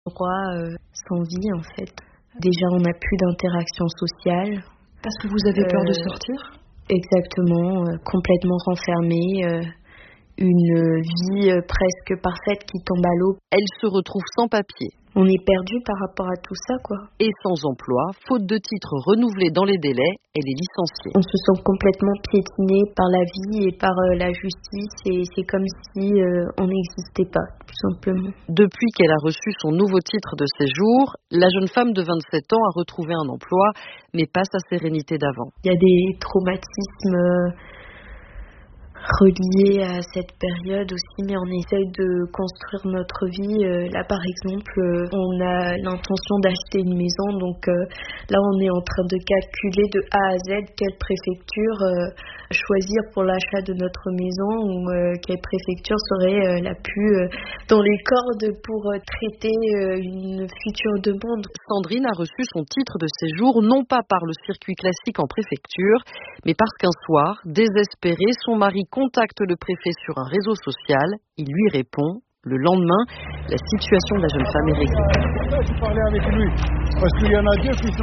Droit sans vie en fait. Déjà on n'a plus d'interaction sociale. Parce que vous avez peur de sortir ? Exactement, complètement renfermée, une vie presque parfaite qui tombe à l'eau. Elle se retrouve sans papier. On est perdu par rapport à tout ça, quoi. Et sans emploi, faute de titres renouvelés dans les délais, elle est licenciée. On se sent complètement piétiné par la vie et par la justice et c'est comme si on n'existait pas, tout simplement. Depuis qu'elle a reçu son nouveau titre de séjour, la jeune femme de 27 ans a retrouvé un emploi, mais pas sa sérénité d'avant. Il y a des traumatismes relié à cette période aussi, mais on essaye de construire notre vie. Là, par exemple, on a l'intention d'acheter une maison, donc là, on est en train de calculer de A à Z quelle préfecture choisir pour l'achat de notre maison ou quelle préfecture serait la plus dans les cordes pour traiter une future demande. Sandrine a reçu son titre de séjour non pas par le circuit classique en préfecture, mais parce qu'un soir, désespéré, son mari contacte le préfet sur un réseau social. Il lui répond. Le lendemain, la situation de la jeune femme est réglée. Je parlais avec lui, parce qu'il y en a deux qui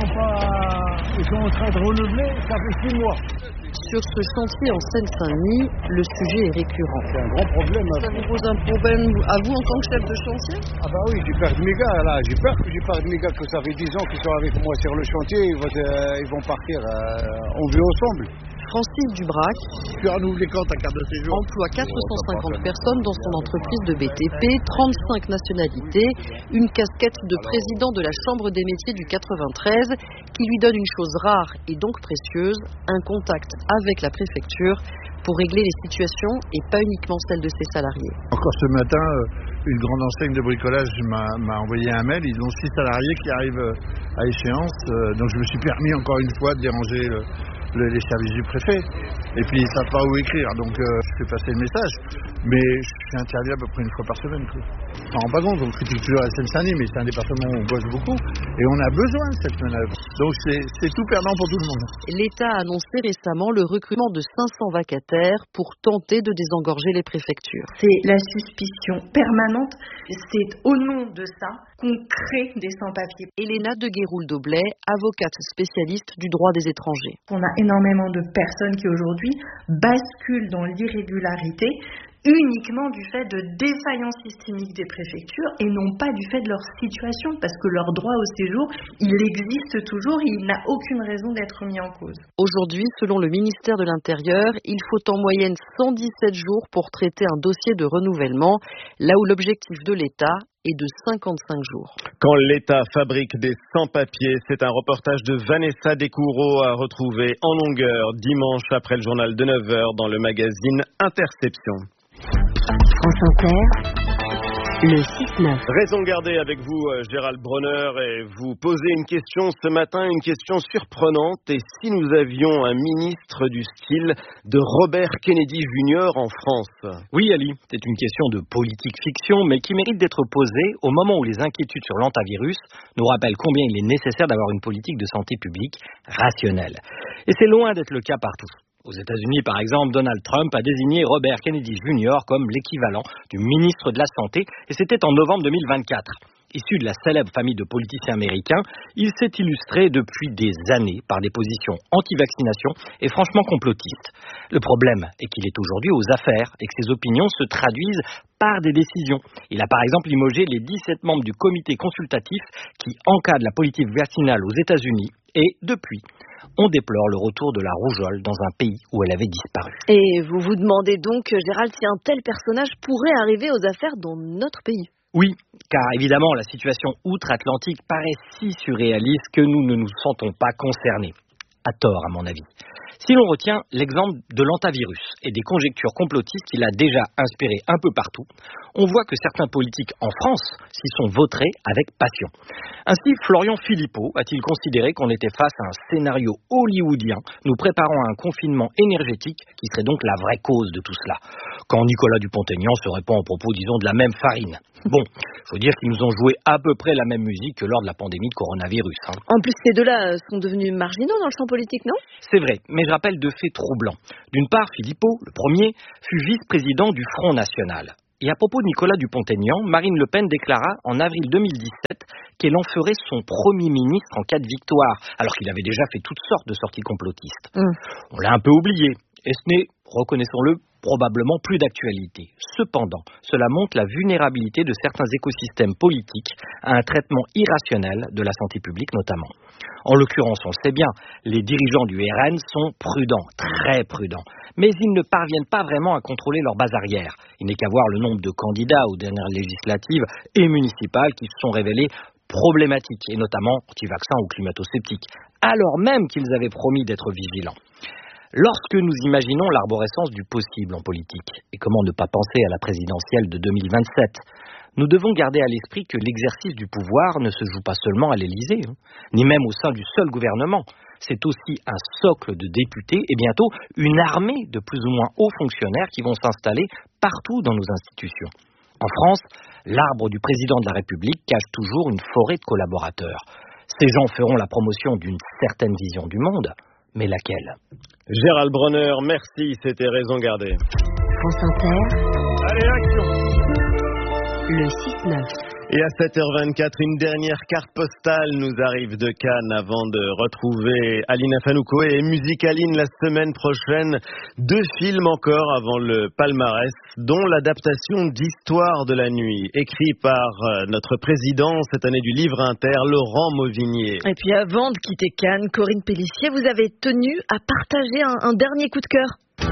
sont en train de renouveler, ça fait 6 mois. Sur ce chantier en Seine-Saint-Denis, le sujet est récurrent. C'est un grand problème. Ça vous pose un problème à vous en tant que chef de chantier ? Ah bah oui, j'ai peur de mes gars là, j'ai peur de mes gars que ça fait 10 ans qu'ils sont avec moi sur le chantier, ils vont partir, on vit ensemble. Francis Dubrac Tu as renouvelé quand ta carte de séjour ? emploie 450 personnes dans son entreprise de BTP, 35 nationalités, une casquette de président de la Chambre des métiers du 93 qui lui donne une chose rare et donc précieuse, un contact avec la préfecture pour régler les situations et pas uniquement celles de ses salariés. Encore ce matin, une grande enseigne de bricolage m'a envoyé un mail, ils ont 6 salariés qui arrivent à échéance, donc je me suis permis encore une fois de déranger les services du préfet. Et puis ils ne savent pas où écrire, donc je fais passer le message. Mais je interviens à peu près une fois par semaine. Enfin, en pas compte, on critique toujours la Seine-Saint-Denis, mais c'est un département où on bosse beaucoup. Et on a besoin de cette manœuvre. Donc c'est tout perdant pour tout le monde. L'État a annoncé récemment le recrutement de 500 vacataires pour tenter de désengorger les préfectures. C'est la suspicion permanente. C'est au nom de ça qu'on crée des sans-papiers. Elena de Guéroul-Doblet, avocate spécialiste du droit des étrangers. On a énormément de personnes qui aujourd'hui basculent dans l'irrégularité uniquement du fait de défaillances systémiques des préfectures et non pas du fait de leur situation, parce que leur droit au séjour, il existe toujours et il n'a aucune raison d'être mis en cause. Aujourd'hui, selon le ministère de l'Intérieur, il faut en moyenne 117 jours pour traiter un dossier de renouvellement, là où l'objectif de l'État est de 55 jours. Quand l'État fabrique des sans-papiers, c'est un reportage de Vanessa Descoureaux à retrouver en longueur dimanche après le journal de 9h dans le magazine Interception. France Inter, le 6-9. Raison de garder avec vous, Gérald Bronner, et vous poser une question ce matin, une question surprenante. Et si nous avions un ministre du style de Robert Kennedy Jr. en France ? Oui, Ali, c'est une question de politique fiction, mais qui mérite d'être posée au moment où les inquiétudes sur l'antivirus nous rappellent combien il est nécessaire d'avoir une politique de santé publique rationnelle. Et c'est loin d'être le cas partout. Aux États-Unis, par exemple, Donald Trump a désigné Robert Kennedy Jr. comme l'équivalent du ministre de la Santé, et c'était en novembre 2024. Issu de la célèbre famille de politiciens américains, il s'est illustré depuis des années par des positions anti-vaccination et franchement complotistes. Le problème est qu'il est aujourd'hui aux affaires et que ses opinions se traduisent par des décisions. Il a par exemple limogé les 17 membres du comité consultatif qui encadre la politique vaccinale aux États-Unis et, depuis, on déplore le retour de la rougeole dans un pays où elle avait disparu. Et vous vous demandez donc, Gérald, si un tel personnage pourrait arriver aux affaires dans notre pays ? Oui, car évidemment, la situation outre-Atlantique paraît si surréaliste que nous ne nous sentons pas concernés. À tort, à mon avis. Si l'on retient l'exemple de l'antivirus et des conjectures complotistes qu'il a déjà inspiré un peu partout, on voit que certains politiques en France s'y sont vautrés avec passion. Ainsi, Florian Philippot a-t-il considéré qu'on était face à un scénario hollywoodien nous préparant à un confinement énergétique qui serait donc la vraie cause de tout cela. Quand Nicolas Dupont-Aignan se répand à propos, disons, de la même farine. Bon, faut dire qu'ils nous ont joué à peu près la même musique que lors de la pandémie de coronavirus. En plus, ces deux-là sont devenus marginaux dans le champ politique, non ? C'est vrai, mais je rappelle deux faits troublants. D'une part, Philippot, le premier, fut vice-président du Front National. Et à propos de Nicolas Dupont-Aignan, Marine Le Pen déclara en avril 2017 qu'elle en ferait son premier ministre en cas de victoire, alors qu'il avait déjà fait toutes sortes de sorties complotistes. On l'a un peu oublié, et ce n'est, reconnaissons-le, probablement plus d'actualité. Cependant, cela montre la vulnérabilité de certains écosystèmes politiques à un traitement irrationnel de la santé publique notamment. En l'occurrence, on le sait bien, les dirigeants du RN sont prudents, très prudents, mais ils ne parviennent pas vraiment à contrôler leur base arrière. Il n'est qu'à voir le nombre de candidats aux dernières législatives et municipales qui se sont révélés problématiques, et notamment anti-vaccins ou climato-sceptiques, alors même qu'ils avaient promis d'être vigilants. Lorsque nous imaginons l'arborescence du possible en politique, et comment ne pas penser à la présidentielle de 2027, nous devons garder à l'esprit que l'exercice du pouvoir ne se joue pas seulement à l'Élysée, ni même au sein du seul gouvernement. C'est aussi un socle de députés et bientôt une armée de plus ou moins hauts fonctionnaires qui vont s'installer partout dans nos institutions. En France, l'arbre du président de la République cache toujours une forêt de collaborateurs. Ces gens feront la promotion d'une certaine vision du monde, mais laquelle ? Gérald Bronner, merci, c'était Raison Gardée. France Inter. Allez, action ! Le 6-9. Et à 7h24, une dernière carte postale nous arrive de Cannes avant de retrouver Alina Fanouko et Musicaline la semaine prochaine. 2 films encore avant le palmarès, dont l'adaptation d'Histoire de la nuit, écrit par notre président cette année du Livre Inter, Laurent Mauvignier. Et puis avant de quitter Cannes, Corinne Pélissier, vous avez tenu à partager un dernier coup de cœur.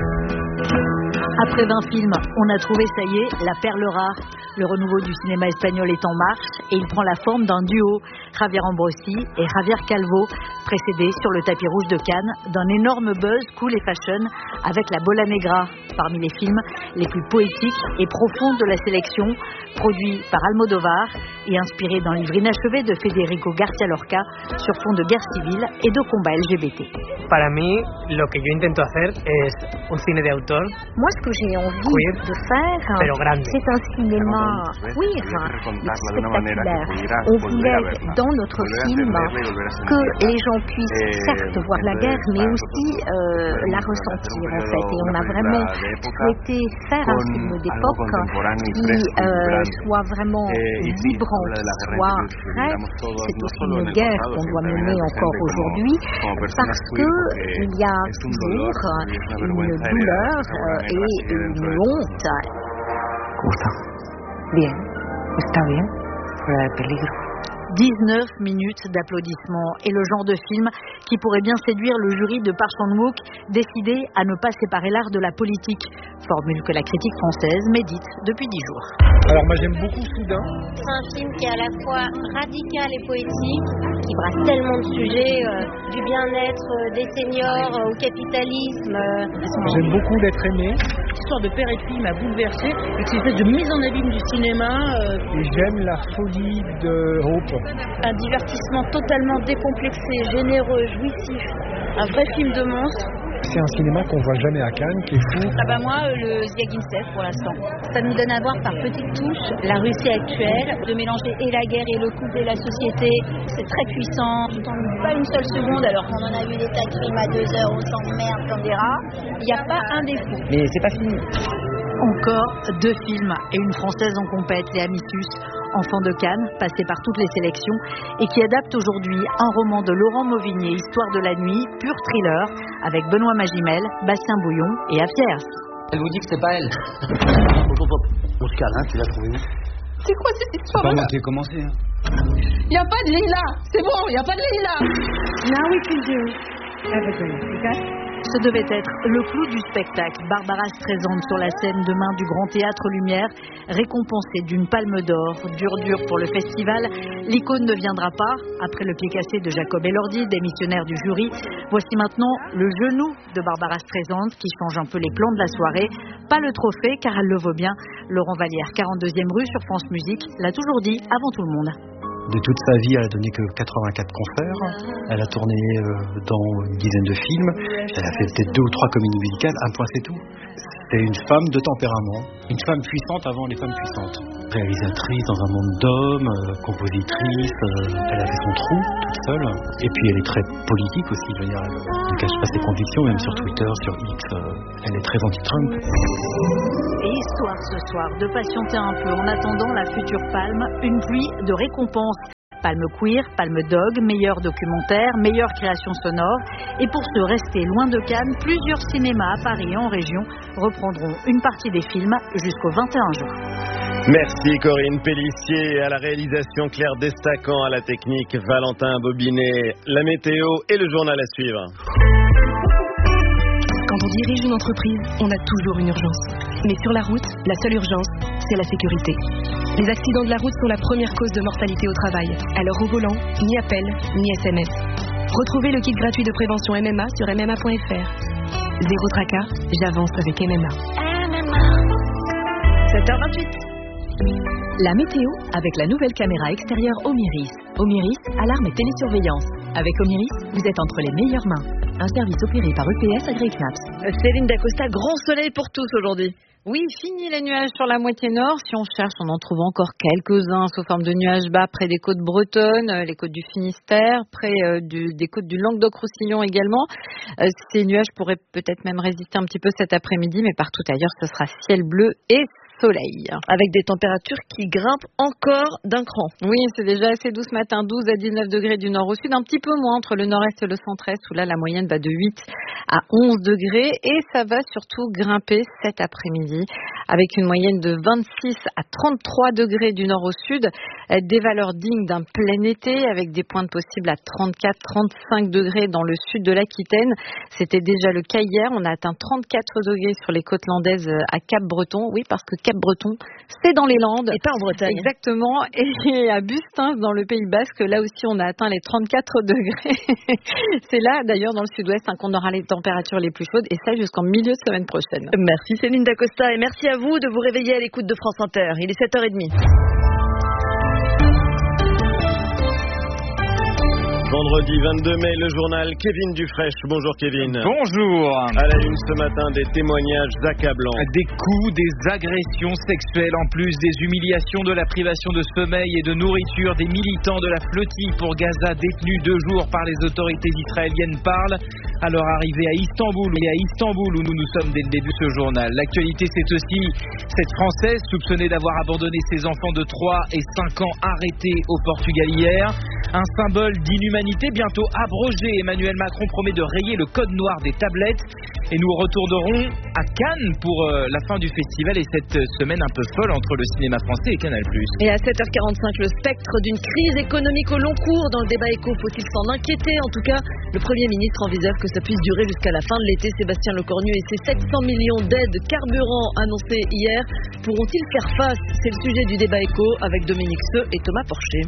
Après 20 films, on a trouvé, ça y est, la perle rare. Le renouveau du cinéma espagnol est en marche et il prend la forme d'un duo, Javier Ambrosi et Javier Calvo, précédés sur le tapis rouge de Cannes d'un énorme buzz cool et fashion avec La Bola Negra, parmi les films les plus poétiques et profonds de la sélection, produit par Almodóvar et inspiré d'un livre inachevé de Federico García Lorca sur fond de guerre civile et de combat LGBT. Para mí, lo que yo intento hacer es un cine de autor. Moi, ce que j'ai envie de faire, c'est un cinéma queer, spectaculaire. On voulait, dans notre film, que les gens puissent certes voir la guerre, mais aussi la ressentir, en fait. Et on a vraiment souhaité faire un film d'époque qui soit vraiment vibrant, qui soit frais. C'est aussi une guerre qu'on doit mener encore aujourd'hui, parce qu'il y a toujours une douleur et une honte. ¿Cómo está? Bien. ¿Está bien? Fuera de peligro. 19 minutes d'applaudissements et le genre de film qui pourrait bien séduire le jury de Park Chan-wook, décidé à ne pas séparer l'art de la politique, formule que la critique française médite depuis 10 jours. Alors moi j'aime beaucoup Soudain. C'est un film qui est à la fois radical et poétique, qui brasse tellement de sujets, du bien-être des seniors au capitalisme. J'aime beaucoup L'être aimé. L'histoire de père et de fille m'a bouleversée, avec cette espèce de mise en abîme du cinéma. Et j'aime la folie de Hope. Un divertissement totalement décomplexé, généreux, jouissif. Un vrai film de monstre. C'est un cinéma qu'on voit jamais à Cannes, qui est fou. Ah bah moi, le Zviagintsev pour l'instant. Ça nous donne à voir par petites touches la Russie actuelle, de mélanger et la guerre et le couple et la société. C'est très puissant. Je t'en dis pas une seule seconde alors qu'on en a vu des tas de films à 2 heures, on s'emmerde comme des rats. Il n'y a pas un défaut. Mais c'est pas fini. Encore 2 films et une Française en compète, Léa Missus, enfant de Cannes, passée par toutes les sélections et qui adapte aujourd'hui un roman de Laurent Mauvignier, Histoire de la nuit, pur thriller, avec Benoît Magimel, Bastien Bouillon et Afiers. Elle vous dit que c'est pas elle. On se calme, tu l'as trouvé où? C'est quoi cette histoire? C'est pas moi qui ai commencé. Y a pas de Leila, c'est bon, y a pas de Leila. Now we can do everything, okay? Ce devait être le clou du spectacle. Barbara Streisand sur la scène demain du Grand Théâtre Lumière, récompensée d'une palme d'or. Dur pour le festival, l'icône ne viendra pas. Après le pied cassé de Jacob Elordi, démissionnaire du jury, voici maintenant le genou de Barbara Streisand qui change un peu les plans de la soirée. Pas le trophée car elle le vaut bien. Laurent Vallière, 42e rue sur France Musique, l'a toujours dit avant tout le monde. De toute sa vie, elle a donné que 84 concerts. Elle a tourné dans une dizaine de films. Elle a fait peut-être 2 ou 3 comédies musicales. Un point, c'est tout. C'est une femme de tempérament, une femme puissante avant les femmes puissantes. Réalisatrice dans un monde d'hommes, compositrice, elle a fait son trou toute seule. Et puis elle est très politique aussi, je veux dire, elle ne cache pas ses convictions, même sur Twitter, sur X, elle est très anti-Trump. Et histoire ce soir de patienter un peu en attendant la future Palme, une pluie de récompenses. Palme queer, Palme dog, meilleur documentaire, meilleure création sonore. Et pour se rester loin de Cannes, plusieurs cinémas à Paris et en région reprendront une partie des films jusqu'au 21 juin. Merci Corinne Pellissier, à la réalisation Claire Destacan, à la technique Valentin Bobinet, la météo et le journal à suivre. Quand on dirige une entreprise, on a toujours une urgence. Mais sur la route, la seule urgence, c'est la sécurité. Les accidents de la route sont la première cause de mortalité au travail. Alors au volant, ni appel, ni SMS. Retrouvez le kit gratuit de prévention MMA sur MMA.fr. Zéro tracas, j'avance avec MMA. 7h28. La météo avec la nouvelle caméra extérieure Omiris. Omiris, alarme et télésurveillance. Avec Omiris, vous êtes entre les meilleures mains. Un service opéré par EPS AgriKnaps. Céline Dacosta, grand soleil pour tous aujourd'hui. Oui, fini les nuages sur la moitié nord. Si on cherche, on en trouve encore quelques-uns sous forme de nuages bas près des côtes bretonnes, les côtes du Finistère, près des côtes du Languedoc-Roussillon également. Ces nuages pourraient peut-être même résister un petit peu cet après-midi, mais partout ailleurs, ce sera ciel bleu et soleil. Avec des températures qui grimpent encore d'un cran. Oui, c'est déjà assez doux ce matin, 12 à 19 degrés du nord au sud, un petit peu moins entre le nord-est et le centre-est, où là la moyenne va de 8 à 11 degrés et ça va surtout grimper cet après-midi avec une moyenne de 26 à 33 degrés du nord au sud, des valeurs dignes d'un plein été avec des pointes possibles à 34-35 degrés dans le sud de l'Aquitaine. C'était déjà le cas hier, on a atteint 34 degrés sur les côtes landaises à Cap-Breton, oui parce que Cap-Breton, c'est dans les Landes. Et pas en Bretagne. Exactement. Et à Bustins, dans le Pays Basque, là aussi, on a atteint les 34 degrés. C'est là, d'ailleurs, dans le sud-ouest, qu'on aura les températures les plus chaudes. Et ça, jusqu'en milieu de semaine prochaine. Merci Céline Dacosta. Et merci à vous de vous réveiller à l'écoute de France Inter. Il est 7h30. Vendredi 22 mai, le journal Kevin Dufresne. Bonjour Kevin. Bonjour. À la une ce matin, des témoignages accablants. Des coups, des agressions sexuelles, en plus des humiliations, de la privation de sommeil et de nourriture. Des militants de la flottille pour Gaza détenus 2 jours par les autorités israéliennes parlent à leur arrivée à Istanbul. Et à Istanbul où nous sommes dès le début de ce journal. L'actualité, c'est aussi cette Française soupçonnée d'avoir abandonné ses enfants de 3 et 5 ans arrêtés au Portugal hier. Un symbole d'inhumanité bientôt abrogé. Emmanuel Macron promet de rayer le code noir des tablettes. Et nous retournerons à Cannes pour la fin du festival et cette semaine un peu folle entre le cinéma français et Canal+. Et à 7h45, le spectre d'une crise économique au long cours. Dans le débat éco, faut-il s'en inquiéter? En tout cas, le Premier ministre envisage que ça puisse durer jusqu'à la fin de l'été. Sébastien Lecornu et ses 700 millions d'aides carburant annoncés hier pourront-ils faire face? C'est le sujet du débat éco avec Dominique Seux et Thomas Porcher.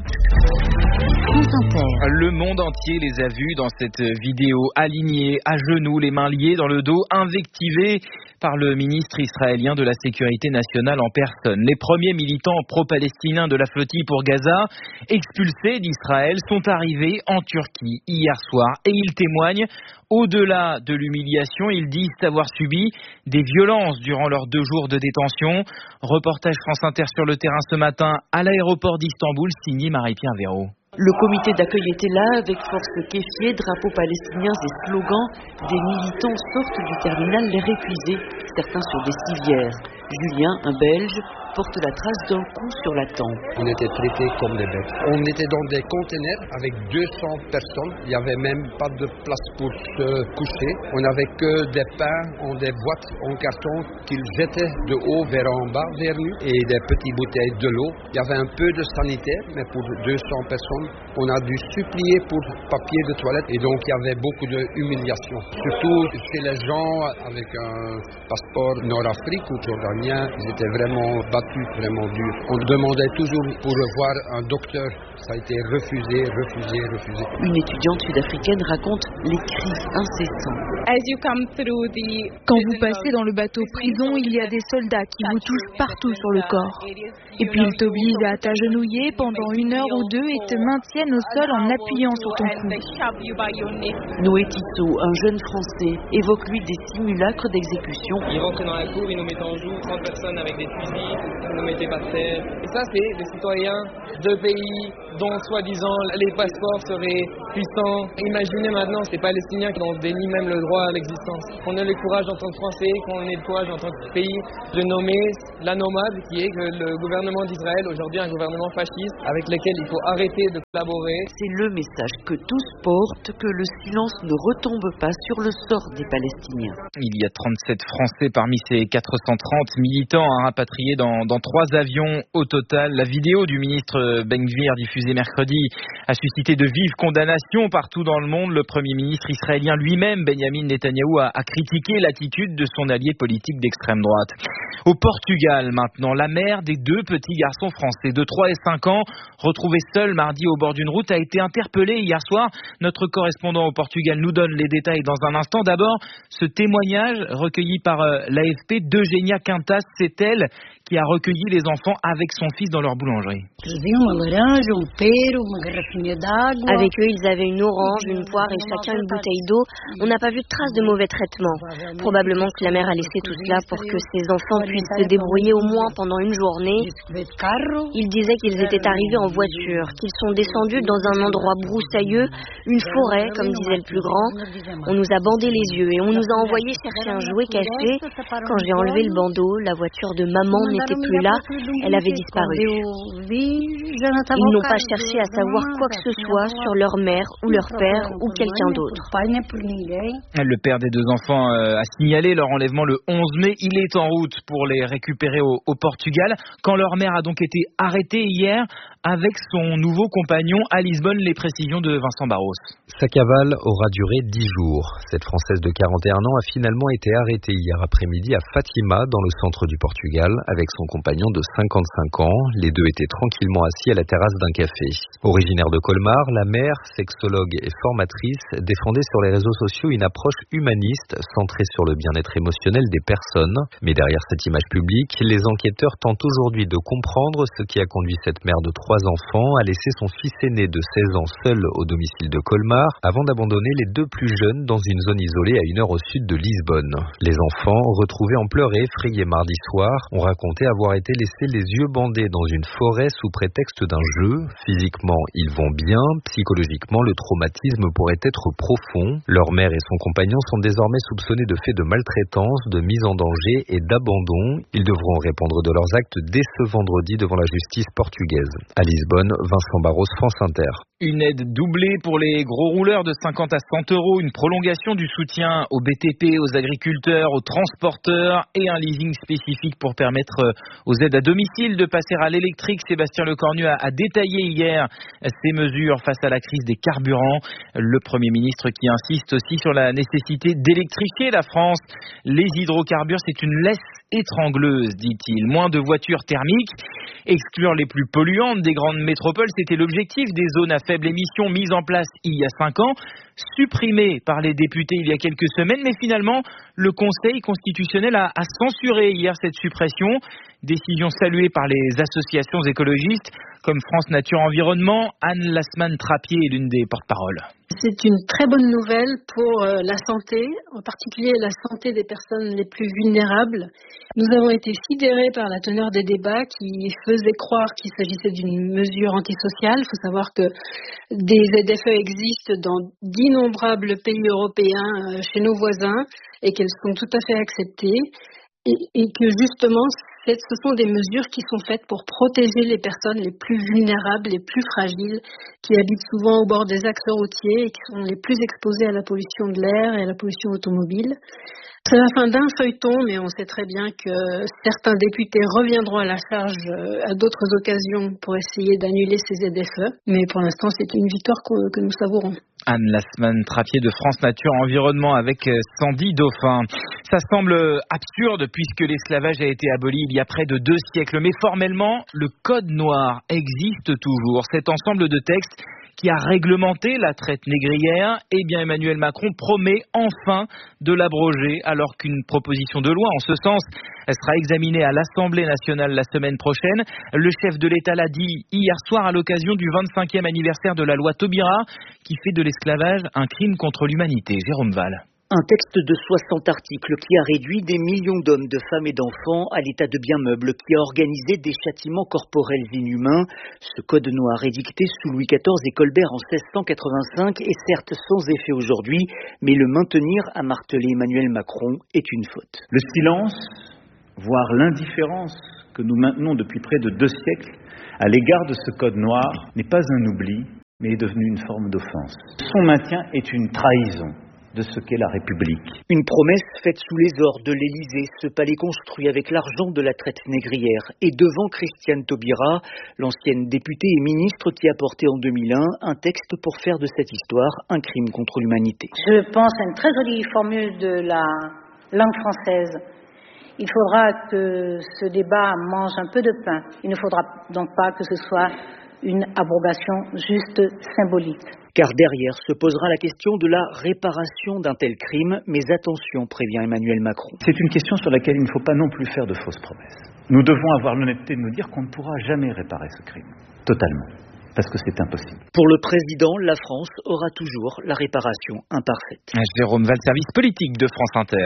Le monde entier les a vus dans cette vidéo, alignés, à genoux, les mains liées dans le dos, invectivés par le ministre israélien de la Sécurité nationale en personne. Les premiers militants pro-palestiniens de la flottille pour Gaza, expulsés d'Israël, sont arrivés en Turquie hier soir et ils témoignent. Au-delà de l'humiliation, ils disent avoir subi des violences durant leurs 2 jours de détention. Reportage France Inter sur le terrain ce matin à l'aéroport d'Istanbul, signé Marie-Pierre Véraud. Le comité d'accueil était là, avec force kéfier, drapeaux palestiniens et slogans. Des militants sortent du terminal les récusés, certains sur des civières. Julien, un Belge, porte la trace d'un coup sur la tempe. On était traités comme des bêtes. On était dans des conteneurs avec 200 personnes. Il n'y avait même pas de place pour se coucher. On n'avait que des pains en des boîtes en carton qu'ils jetaient de haut vers en bas vers nous et des petites bouteilles de l'eau. Il y avait un peu de sanitaire, mais pour 200 personnes, on a dû supplier pour papier de toilette et donc il y avait beaucoup d'humiliation. Surtout chez les gens avec un passeport Nord-Afrique ou jordanien, ils étaient vraiment battus. Vraiment dur. On demandait toujours pour revoir un docteur. Ça a été refusé. Une étudiante sud-africaine raconte les cris incessants. Quand vous passez dans le bateau prison, il y a des soldats qui vous touchent partout sur le corps. Et puis ils t'obligent à t'agenouiller pendant 1 heure ou 2 et te maintiennent au sol en appuyant sur ton cou. Noé Tissot, un jeune Français, évoque lui des simulacres d'exécution Ils rentraient dans la cour, ils nous mettaient en joue, 30 personnes avec des fusils, ils nous mettaient par terre. Et ça, c'est des citoyens de pays dont, soi-disant, les passeports seraient puissants. Imaginez maintenant ces Palestiniens qui en dénient même le droit à l'existence. Qu'on ait le courage en tant que Français, qu'on ait le courage en tant que pays de nommer la nomade, qui est que le gouvernement d'Israël, aujourd'hui un gouvernement fasciste, avec lequel il faut arrêter de collaborer. C'est le message que tous portent, que le silence ne retombe pas sur le sort des Palestiniens. Il y a 37 Français parmi ces 430 militants rapatriés dans 3 avions au total. La vidéo du ministre Ben Gvir diffusée mercredi a suscité de vives condamnations partout dans le monde. Le Premier ministre israélien lui-même, Benjamin Netanyahou, a critiqué l'attitude de son allié politique d'extrême droite. Au Portugal, maintenant, la mère des 2 petits garçons français de 3 et 5 ans, retrouvés seuls mardi au bord d'une route, a été interpellée hier soir. Notre correspondant au Portugal nous donne les détails dans un instant. D'abord, ce témoignage recueilli par l'AFP d'Eugénia Quintas, c'est elle qui a recueilli les enfants avec son fils dans leur boulangerie. Avec eux, ils avaient une orange, une poire et chacun une bouteille d'eau. On n'a pas vu de traces de mauvais traitements. Probablement que la mère a laissé tout cela pour que ses enfants puissent se débrouiller au moins pendant une journée. Ils disaient qu'ils étaient arrivés en voiture, qu'ils sont descendus dans un endroit broussailleux, une forêt, comme disait le plus grand. On nous a bandé les yeux et on nous a envoyé chercher un jouet caché. Quand j'ai enlevé le bandeau, la voiture de maman n'était plus là, elle avait disparu. Ils n'ont pas cherché à savoir quoi que ce soit sur leur mère ou leur père ou quelqu'un d'autre. Le père des 2 enfants a signalé leur enlèvement le 11 mai. Il est en route pour les récupérer au Portugal. Quand leur mère a donc été arrêtée hier avec son nouveau compagnon à Lisbonne, les précisions de Vincent Barros. Sa cavale aura duré 10 jours. Cette Française de 41 ans a finalement été arrêtée hier après-midi à Fatima, dans le centre du Portugal, avec son compagnon de 55 ans. Les 2 étaient tranquillement assis à la terrasse d'un café. Originaire de Colmar, la mère, sexologue et formatrice, défendait sur les réseaux sociaux une approche humaniste centrée sur le bien-être émotionnel des personnes. Mais derrière cette image publique, les enquêteurs tentent aujourd'hui de comprendre ce qui a conduit cette mère de 3 enfants à laisser son fils aîné de 16 ans seul au domicile de Colmar avant d'abandonner les 2 plus jeunes dans une zone isolée à 1 heure au sud de Lisbonne. Les enfants, retrouvés en pleurs et effrayés mardi soir, ont raconté avoir été laissés les yeux bandés dans une forêt sous prétexte d'un jeu. Physiquement, ils vont bien. Psychologiquement, le traumatisme pourrait être profond. Leur mère et son compagnon sont désormais soupçonnés de faits de maltraitance, de mise en danger et d'abandon. Ils devront répondre de leurs actes dès ce vendredi devant la justice portugaise. À Lisbonne, Vincent Barros, France Inter. Une aide doublée pour les gros rouleurs de 50 à 100 €, une prolongation du soutien aux BTP, aux agriculteurs, aux transporteurs et un leasing spécifique pour permettre aux aides à domicile de passer à l'électrique. Sébastien Lecornu a détaillé hier ces mesures face à la crise des carburants. Le Premier ministre qui insiste aussi sur la nécessité d'électrifier la France. Les hydrocarbures, c'est une laisse étrangleuse, dit-il. Moins de voitures thermiques. Exclure les plus polluantes des grandes métropoles, c'était l'objectif des zones à faible émission mises en place il y a 5 ans, supprimé par les députés il y a quelques semaines, mais finalement, le Conseil constitutionnel a censuré hier cette suppression. Décision saluée par les associations écologistes comme France Nature Environnement. Anne Lasman-Trappier est l'une des porte-paroles. C'est une très bonne nouvelle pour la santé, en particulier la santé des personnes les plus vulnérables. Nous avons été sidérés par la teneur des débats qui faisaient croire qu'il s'agissait d'une mesure antisociale. Il faut savoir que des ZFE existent dans d'innombrables pays européens chez nos voisins et qu'elles sont tout à fait acceptées et que justement ce sont des mesures qui sont faites pour protéger les personnes les plus vulnérables, les plus fragiles, qui habitent souvent au bord des axes routiers et qui sont les plus exposés à la pollution de l'air et à la pollution automobile. C'est la fin d'un feuilleton, mais on sait très bien que certains députés reviendront à la charge à d'autres occasions pour essayer d'annuler ces ZFE. Mais pour l'instant, c'est une victoire que nous savourons. Anne Lasman-Trappier de France Nature Environnement avec Sandy Dauphin. Ça semble absurde puisque l'esclavage a été aboli il y a près de 2 siècles. Mais formellement, le Code noir existe toujours. Cet ensemble de textes qui a réglementé la traite négrière, eh bien Emmanuel Macron promet enfin de l'abroger alors qu'une proposition de loi en ce sens sera examinée à l'Assemblée nationale la semaine prochaine. Le chef de l'État l'a dit hier soir à l'occasion du 25e anniversaire de la loi Taubira qui fait de l'esclavage un crime contre l'humanité. Jérôme Val. Un texte de 60 articles qui a réduit des millions d'hommes, de femmes et d'enfants à l'état de biens meubles, qui a organisé des châtiments corporels inhumains. Ce code noir édicté sous Louis XIV et Colbert en 1685 est certes sans effet aujourd'hui, mais le maintenir, a martelé Emmanuel Macron, est une faute. Le silence, voire l'indifférence que nous maintenons depuis près de 2 siècles à l'égard de ce code noir n'est pas un oubli, mais est devenu une forme d'offense. Son maintien est une trahison de ce qu'est la République. Une promesse faite sous les ors de l'Élysée, ce palais construit avec l'argent de la traite négrière, et devant Christiane Taubira, l'ancienne députée et ministre qui a porté en 2001 un texte pour faire de cette histoire un crime contre l'humanité. Je pense à une très jolie formule de la langue française. Il faudra que ce débat mange un peu de pain. Il ne faudra donc pas que ce soit une abrogation juste symbolique. Car derrière se posera la question de la réparation d'un tel crime, mais attention, prévient Emmanuel Macron. C'est une question sur laquelle il ne faut pas non plus faire de fausses promesses. Nous devons avoir l'honnêteté de nous dire qu'on ne pourra jamais réparer ce crime, totalement, parce que c'est impossible. Pour le président, la France aura toujours la réparation imparfaite. Jérôme Val, service politique de France Inter.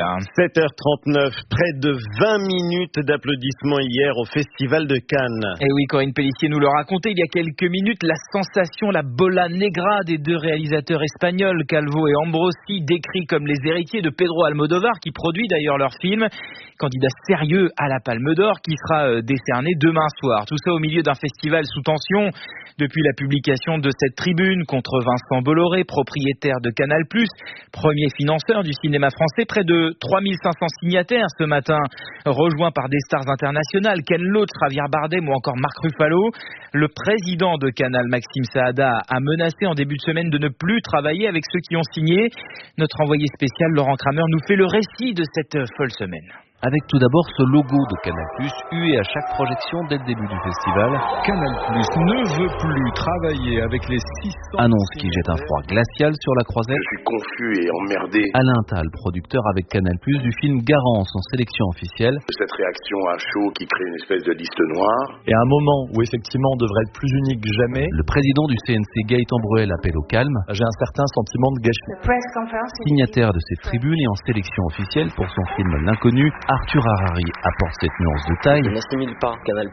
7h39, près de 20 minutes d'applaudissements hier au Festival de Cannes. Et oui, Corinne Pellissier nous le racontait il y a quelques minutes, la sensation, la bola negra des 2 réalisateurs espagnols, Calvo et Ambrosi, décrits comme les héritiers de Pedro Almodóvar, qui produit d'ailleurs leur film, candidat sérieux à la Palme d'Or, qui sera décerné demain soir. Tout ça au milieu d'un festival sous tension, depuis la publication de cette tribune contre Vincent Bolloré, propriétaire de Canal+, premier financeur du cinéma français, près de 3500 signataires ce matin, rejoints par des stars internationales, Ken Loach, Javier Bardem ou encore Marc Ruffalo. Le président de Canal, Maxime Saada, a menacé en début de semaine de ne plus travailler avec ceux qui ont signé. Notre envoyé spécial Laurent Kramer nous fait le récit de cette folle semaine. Avec tout d'abord ce logo de Canal+, hué à chaque projection dès le début du festival. Canal+ ne veut plus travailler avec les 600... Annonce qui jette un froid glacial sur la croisette. Je suis confus et emmerdé. Alain Attal, producteur avec Canal+, du film Garance en sélection officielle. Cette réaction à chaud qui crée une espèce de liste noire. Et à un moment où effectivement on devrait être plus unique que jamais. Le président du CNC, Gaëtan Bruel, appelle au calme. J'ai un certain sentiment de gâchis. Signataire de cette tribune et en sélection officielle pour son film L'Inconnu, Arthur Harari apporte cette nuance de taille. Je n'assimile pas Canal+,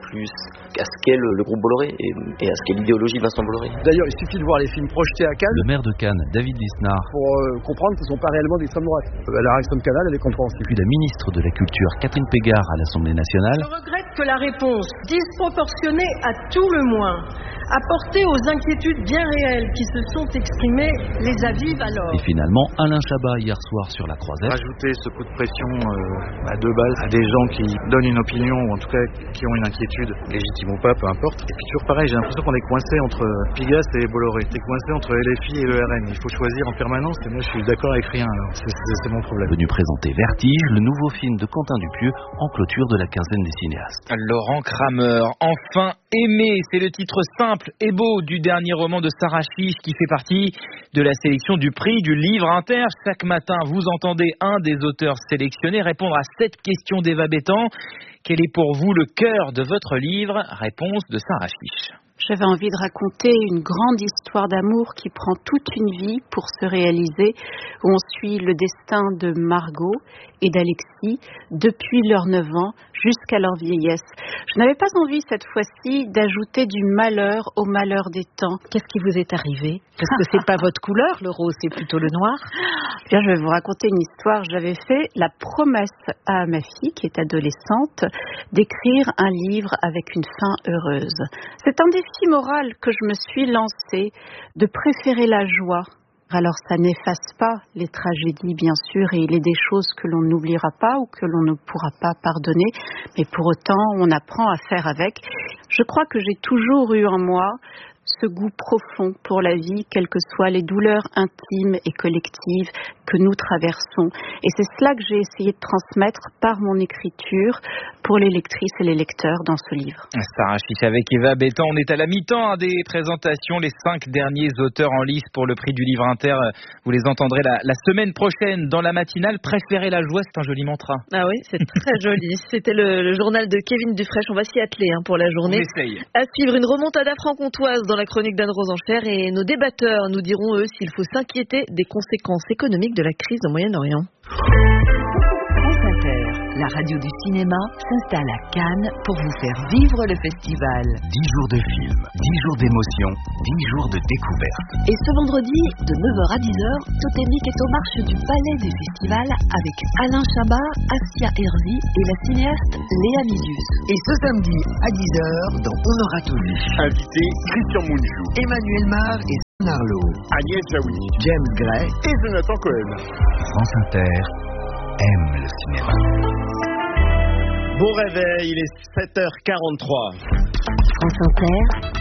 à ce qu'est le groupe Bolloré et à ce qu'est l'idéologie de Vincent Bolloré. D'ailleurs, il suffit de voir les films projetés à Cannes. Le maire de Cannes, David Lisnard. Pour comprendre qu'ils ne sont pas réellement d'extrême droite. La réaction de Canal, elle est compréhensible. Puis la ministre de la Culture, Catherine Pégard, à l'Assemblée nationale. Je regrette que la réponse, disproportionnée à tout le moins, apportée aux inquiétudes bien réelles qui se sont exprimées, les avive alors. Et finalement, Alain Chabat, hier soir sur la croisette. Rajouter ce coup de pression à 2 balles à des gens qui donnent une opinion, ou en tout cas qui ont une inquiétude, légitime ou pas, peu importe. Et puis toujours pareil, j'ai l'impression qu'on est coincé entre Pigasse et Bolloré. T'es coincé entre LFI et le RN. Il faut choisir en permanence et moi je suis d'accord avec rien. Alors c'est mon problème. Venu présenter Vertige, le nouveau film de Quentin Dupieux en clôture de la quinzaine des cinéastes. Laurent Kramer, enfin aimé, c'est le titre simple et beau du dernier roman de Sarah Chiche qui fait partie de la sélection du prix du livre Inter. Chaque matin, vous entendez un des auteurs sélectionnés répondre à cette question d'Eva Bétan. Quel est pour vous le cœur de votre livre? Réponse de Sarah Chiche. J'avais envie de raconter une grande histoire d'amour qui prend toute une vie pour se réaliser, où on suit le destin de Margot et d'Alexis depuis leurs 9 ans jusqu'à leur vieillesse. Je n'avais pas envie cette fois-ci d'ajouter du malheur au malheur des temps. Qu'est-ce qui vous est arrivé? Parce que c'est pas votre couleur, le rose, c'est plutôt le noir. Bien, je vais vous raconter une histoire. J'avais fait la promesse à ma fille, qui est adolescente, d'écrire un livre avec une fin heureuse. C'est un défi moral que je me suis lancé, de préférer la joie. Alors ça n'efface pas les tragédies bien sûr, et il est des choses que l'on n'oubliera pas ou que l'on ne pourra pas pardonner, mais pour autant on apprend à faire avec. Je crois que j'ai toujours eu en moi ce goût profond pour la vie, quelles que soient les douleurs intimes et collectives que nous traversons. Et c'est cela que j'ai essayé de transmettre par mon écriture pour les lectrices et les lecteurs dans ce livre. Sarah Chiche avec Eva Bétan. On est à la mi-temps des présentations. Les 5 derniers auteurs en lice pour le prix du livre Inter, vous les entendrez la semaine prochaine dans la matinale. Préférer la joie, c'est un joli mantra. Ah oui, c'est très joli. C'était le journal de Kevin Dufresne. On va s'y atteler pour la journée. On essaye. À suivre une remontada franc-comtoise dans la chronique d'Anne Rosencher et nos débatteurs nous diront, eux, s'il faut s'inquiéter des conséquences économiques de la crise au Moyen-Orient. France Inter, la radio du cinéma, s'installe à Cannes pour vous faire vivre le festival. 10 jours de films, 10 jours d'émotion, 10 jours de découverte. Et ce vendredi, de 9h à 10h, Totémique est aux marches du Palais des Festivals avec Alain Chabat, Assia Herzi et la cinéaste Léa Mizius. Et ce samedi à 10h, dans On aura tout vu. Invité Christian Mounjou, Emmanuel Mar et Narlo, Agnès Jaoui, James Gray et Jonathan Cohen. France Inter aime le cinéma. Bon réveil, il est 7h43. France Inter,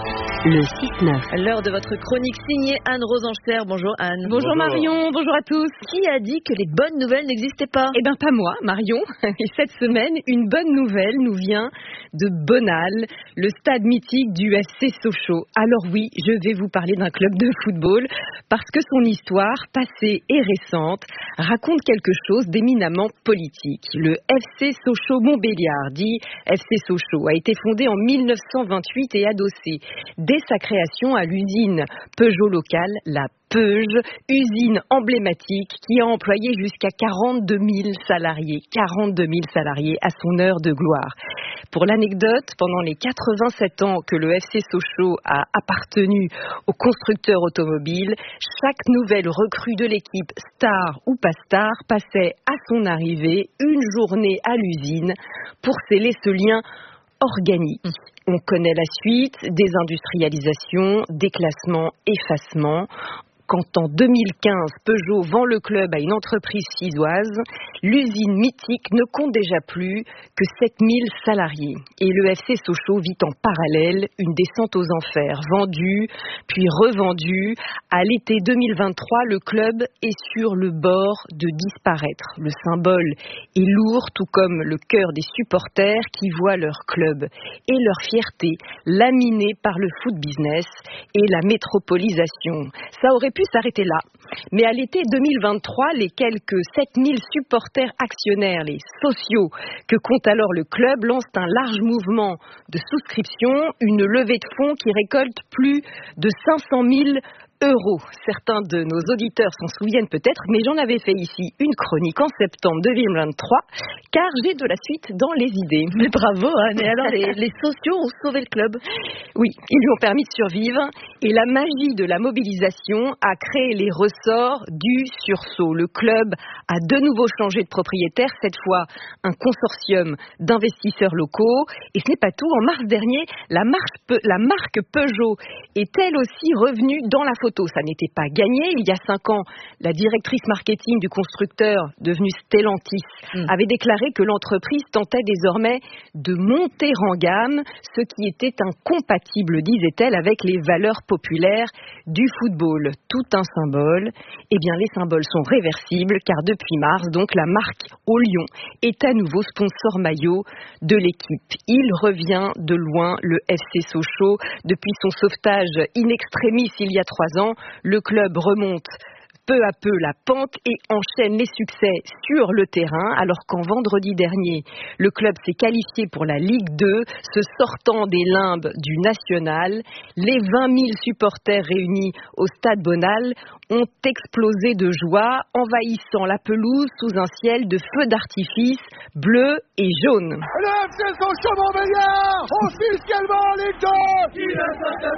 le 6-9. L'heure de votre chronique signée Anne Rosencher. Bonjour Anne. Bonjour Marion, bonjour à tous. Qui a dit que les bonnes nouvelles n'existaient pas ? Eh bien pas moi, Marion. Et cette semaine, une bonne nouvelle nous vient de Bonal, le stade mythique du FC Sochaux. Alors oui, je vais vous parler d'un club de football parce que son histoire, passée et récente, raconte quelque chose d'éminemment politique. Le FC Sochaux-Montbéliard, dit FC Sochaux, a été fondé en 1928 et adossé dès sa création à l'usine Peugeot locale, la Peuge, usine emblématique qui a employé jusqu'à 42 000 salariés. 42 000 salariés à son heure de gloire. Pour l'anecdote, pendant les 87 ans que le FC Sochaux a appartenu au constructeur automobile, chaque nouvelle recrue de l'équipe, star ou pas star, passait à son arrivée une journée à l'usine pour sceller ce lien organique. On connaît la suite, désindustrialisation, déclassement, effacement. Quand en 2015, Peugeot vend le club à une entreprise sisoise, l'usine mythique ne compte déjà plus que 7000 salariés. Et le FC Sochaux vit en parallèle une descente aux enfers. Vendu, puis revendu. À l'été 2023, le club est sur le bord de disparaître. Le symbole est lourd, tout comme le cœur des supporters qui voient leur club et leur fierté laminée par le foot business et la métropolisation. Ça aurait pu s'arrêter là. Mais à l'été 2023, les quelques 7000 supporters actionnaires, les sociaux, que compte alors le club, lancent un large mouvement de souscription, une levée de fonds qui récolte plus de 500 000 euros. Certains de nos auditeurs s'en souviennent peut-être, mais j'en avais fait ici une chronique en septembre 2023, car j'ai de la suite dans les idées. Mais bravo Anne, et alors les sociaux ont sauvé le club. Oui, ils lui ont permis de survivre, et la magie de la mobilisation a créé les ressorts du sursaut. Le club a de nouveau changé de propriétaire, cette fois un consortium d'investisseurs locaux, et ce n'est pas tout. En mars dernier, la marque Peugeot est elle aussi revenue dans la photo. Ça n'était pas gagné. Il y a 5 ans, la directrice marketing du constructeur, devenue Stellantis, avait déclaré que l'entreprise tentait désormais de monter en gamme, ce qui était incompatible, disait-elle, avec les valeurs populaires du football. Tout un symbole. Eh bien, les symboles sont réversibles, car depuis mars, donc, la marque au Lion est à nouveau sponsor maillot de l'équipe. Il revient de loin, le FC Sochaux. Depuis son sauvetage in extremis il y a 3 ans, le club remonte peu à peu la pente et enchaîne les succès sur le terrain, alors qu'en vendredi dernier, le club s'est qualifié pour la Ligue 2, se sortant des limbes du National. Les 20 000 supporters réunis au Stade Bonal ont explosé de joie, envahissant la pelouse sous un ciel de feux d'artifice bleu et jaune. Le FC Sochaux-Montbéliard, officiellement Ligue 2, qui ne saute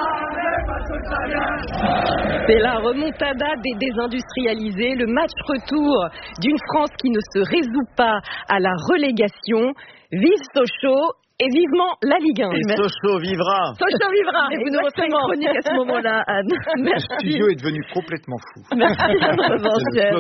pas, c'est la remontada des désindustrialisés, le match retour d'une France qui ne se résout pas à la relégation. Vive Sochaux et vivement la Ligue 1. Et Sochaux vivra. Sochaux vivra. Et vous nous refaites une chronique à ce moment-là, Anne. Merci. Le studio est devenu complètement fou. Merci, Anne Rosencher.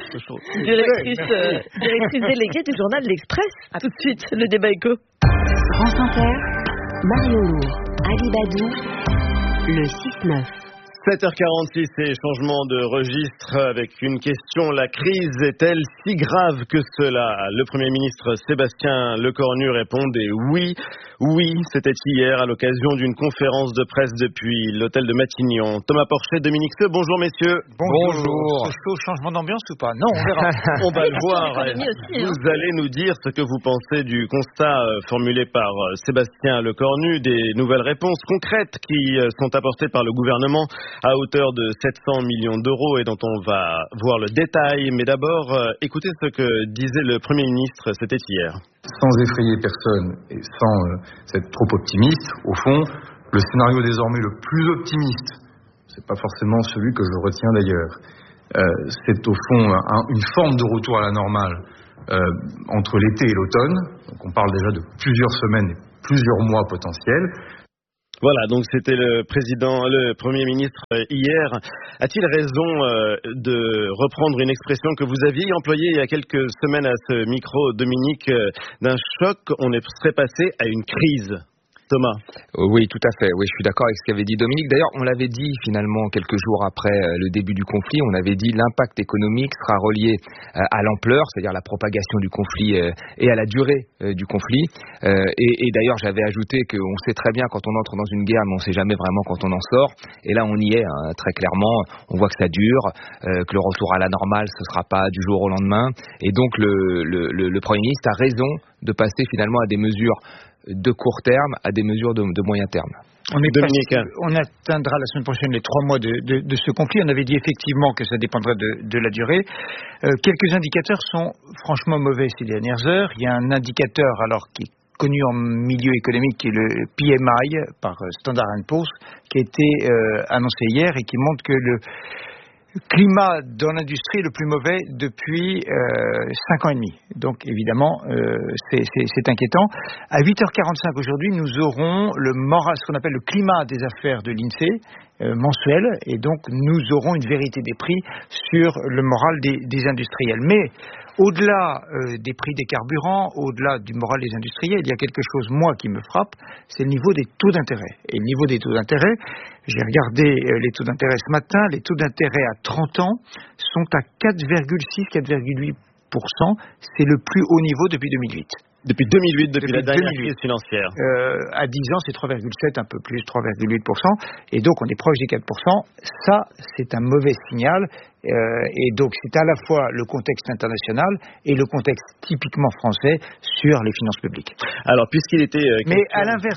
Directrice déléguée du journal L'Express. Tout de suite, le débat éco. France Inter, Mario Lourd, Ali Badou, le 6-9. 7h46 et changement de registre avec une question. La crise est-elle si grave que cela? Le Premier ministre Sébastien Lecornu répondait oui. Oui, c'était hier à l'occasion d'une conférence de presse depuis l'hôtel de Matignon. Thomas Porcher, Dominique Seux, bonjour messieurs. Bonjour. C'est chaud, changement d'ambiance ou pas? Non, on verra. On va le voir. Vous allez nous dire ce que vous pensez du constat formulé par Sébastien Lecornu, des nouvelles réponses concrètes qui sont apportées par le gouvernement à hauteur de 700 millions d'euros et dont on va voir le détail. Mais d'abord, écoutez ce que disait le Premier ministre, c'était hier. Sans effrayer personne et sans être trop optimiste, au fond, le scénario désormais le plus optimiste, c'est pas forcément celui que je retiens d'ailleurs, c'est au fond une forme de retour à la normale entre l'été et l'automne. Donc on parle déjà de plusieurs semaines et plusieurs mois potentiels. Voilà, donc c'était le Premier ministre hier. A-t-il raison de reprendre une expression que vous aviez employée il y a quelques semaines à ce micro, Dominique, d'un choc, on serait passé à une crise? Thomas. Oui, tout à fait. Oui, je suis d'accord avec ce qu'avait dit Dominique. D'ailleurs, on l'avait dit finalement quelques jours après le début du conflit. On avait dit l'impact économique sera relié à l'ampleur, c'est-à-dire la propagation du conflit et à la durée du conflit. Et d'ailleurs, j'avais ajouté qu'on sait très bien quand on entre dans une guerre, mais on ne sait jamais vraiment quand on en sort. Et là, on y est, très clairement. On voit que ça dure, que le retour à la normale, ce ne sera pas du jour au lendemain. Et donc, le Premier ministre a raison de passer finalement à des mesures de court terme à des mesures de moyen terme. On atteindra la semaine prochaine les 3 mois de ce conflit. On avait dit effectivement que ça dépendrait de la durée. Quelques indicateurs sont franchement mauvais ces dernières heures. Il y a un indicateur qui est connu en milieu économique qui est le PMI par Standard & Poor's qui a été annoncé hier et qui montre que le climat dans l'industrie est le plus mauvais depuis 5 ans et demi. Donc évidemment, c'est inquiétant. À 8h45 aujourd'hui, nous aurons ce qu'on appelle le climat des affaires de l'INSEE mensuel, et donc nous aurons une vérité des prix sur le moral des industriels. Mais au-delà des prix des carburants, au-delà du moral des industriels, il y a quelque chose, moi, qui me frappe, c'est le niveau des taux d'intérêt. Et le niveau des taux d'intérêt, j'ai regardé les taux d'intérêt ce matin, les taux d'intérêt à 30 ans sont à 4,6-4,8%. C'est le plus haut niveau depuis 2008. Depuis 2008, depuis la dernière crise financière. À 10 ans, c'est 3,7, un peu plus, 3,8%. Et donc, on est proche des 4%. Ça, c'est un mauvais signal. Et donc, c'est à la fois le contexte international et le contexte typiquement français sur les finances publiques. Alors, puisqu'il était... Mais à l'inverse,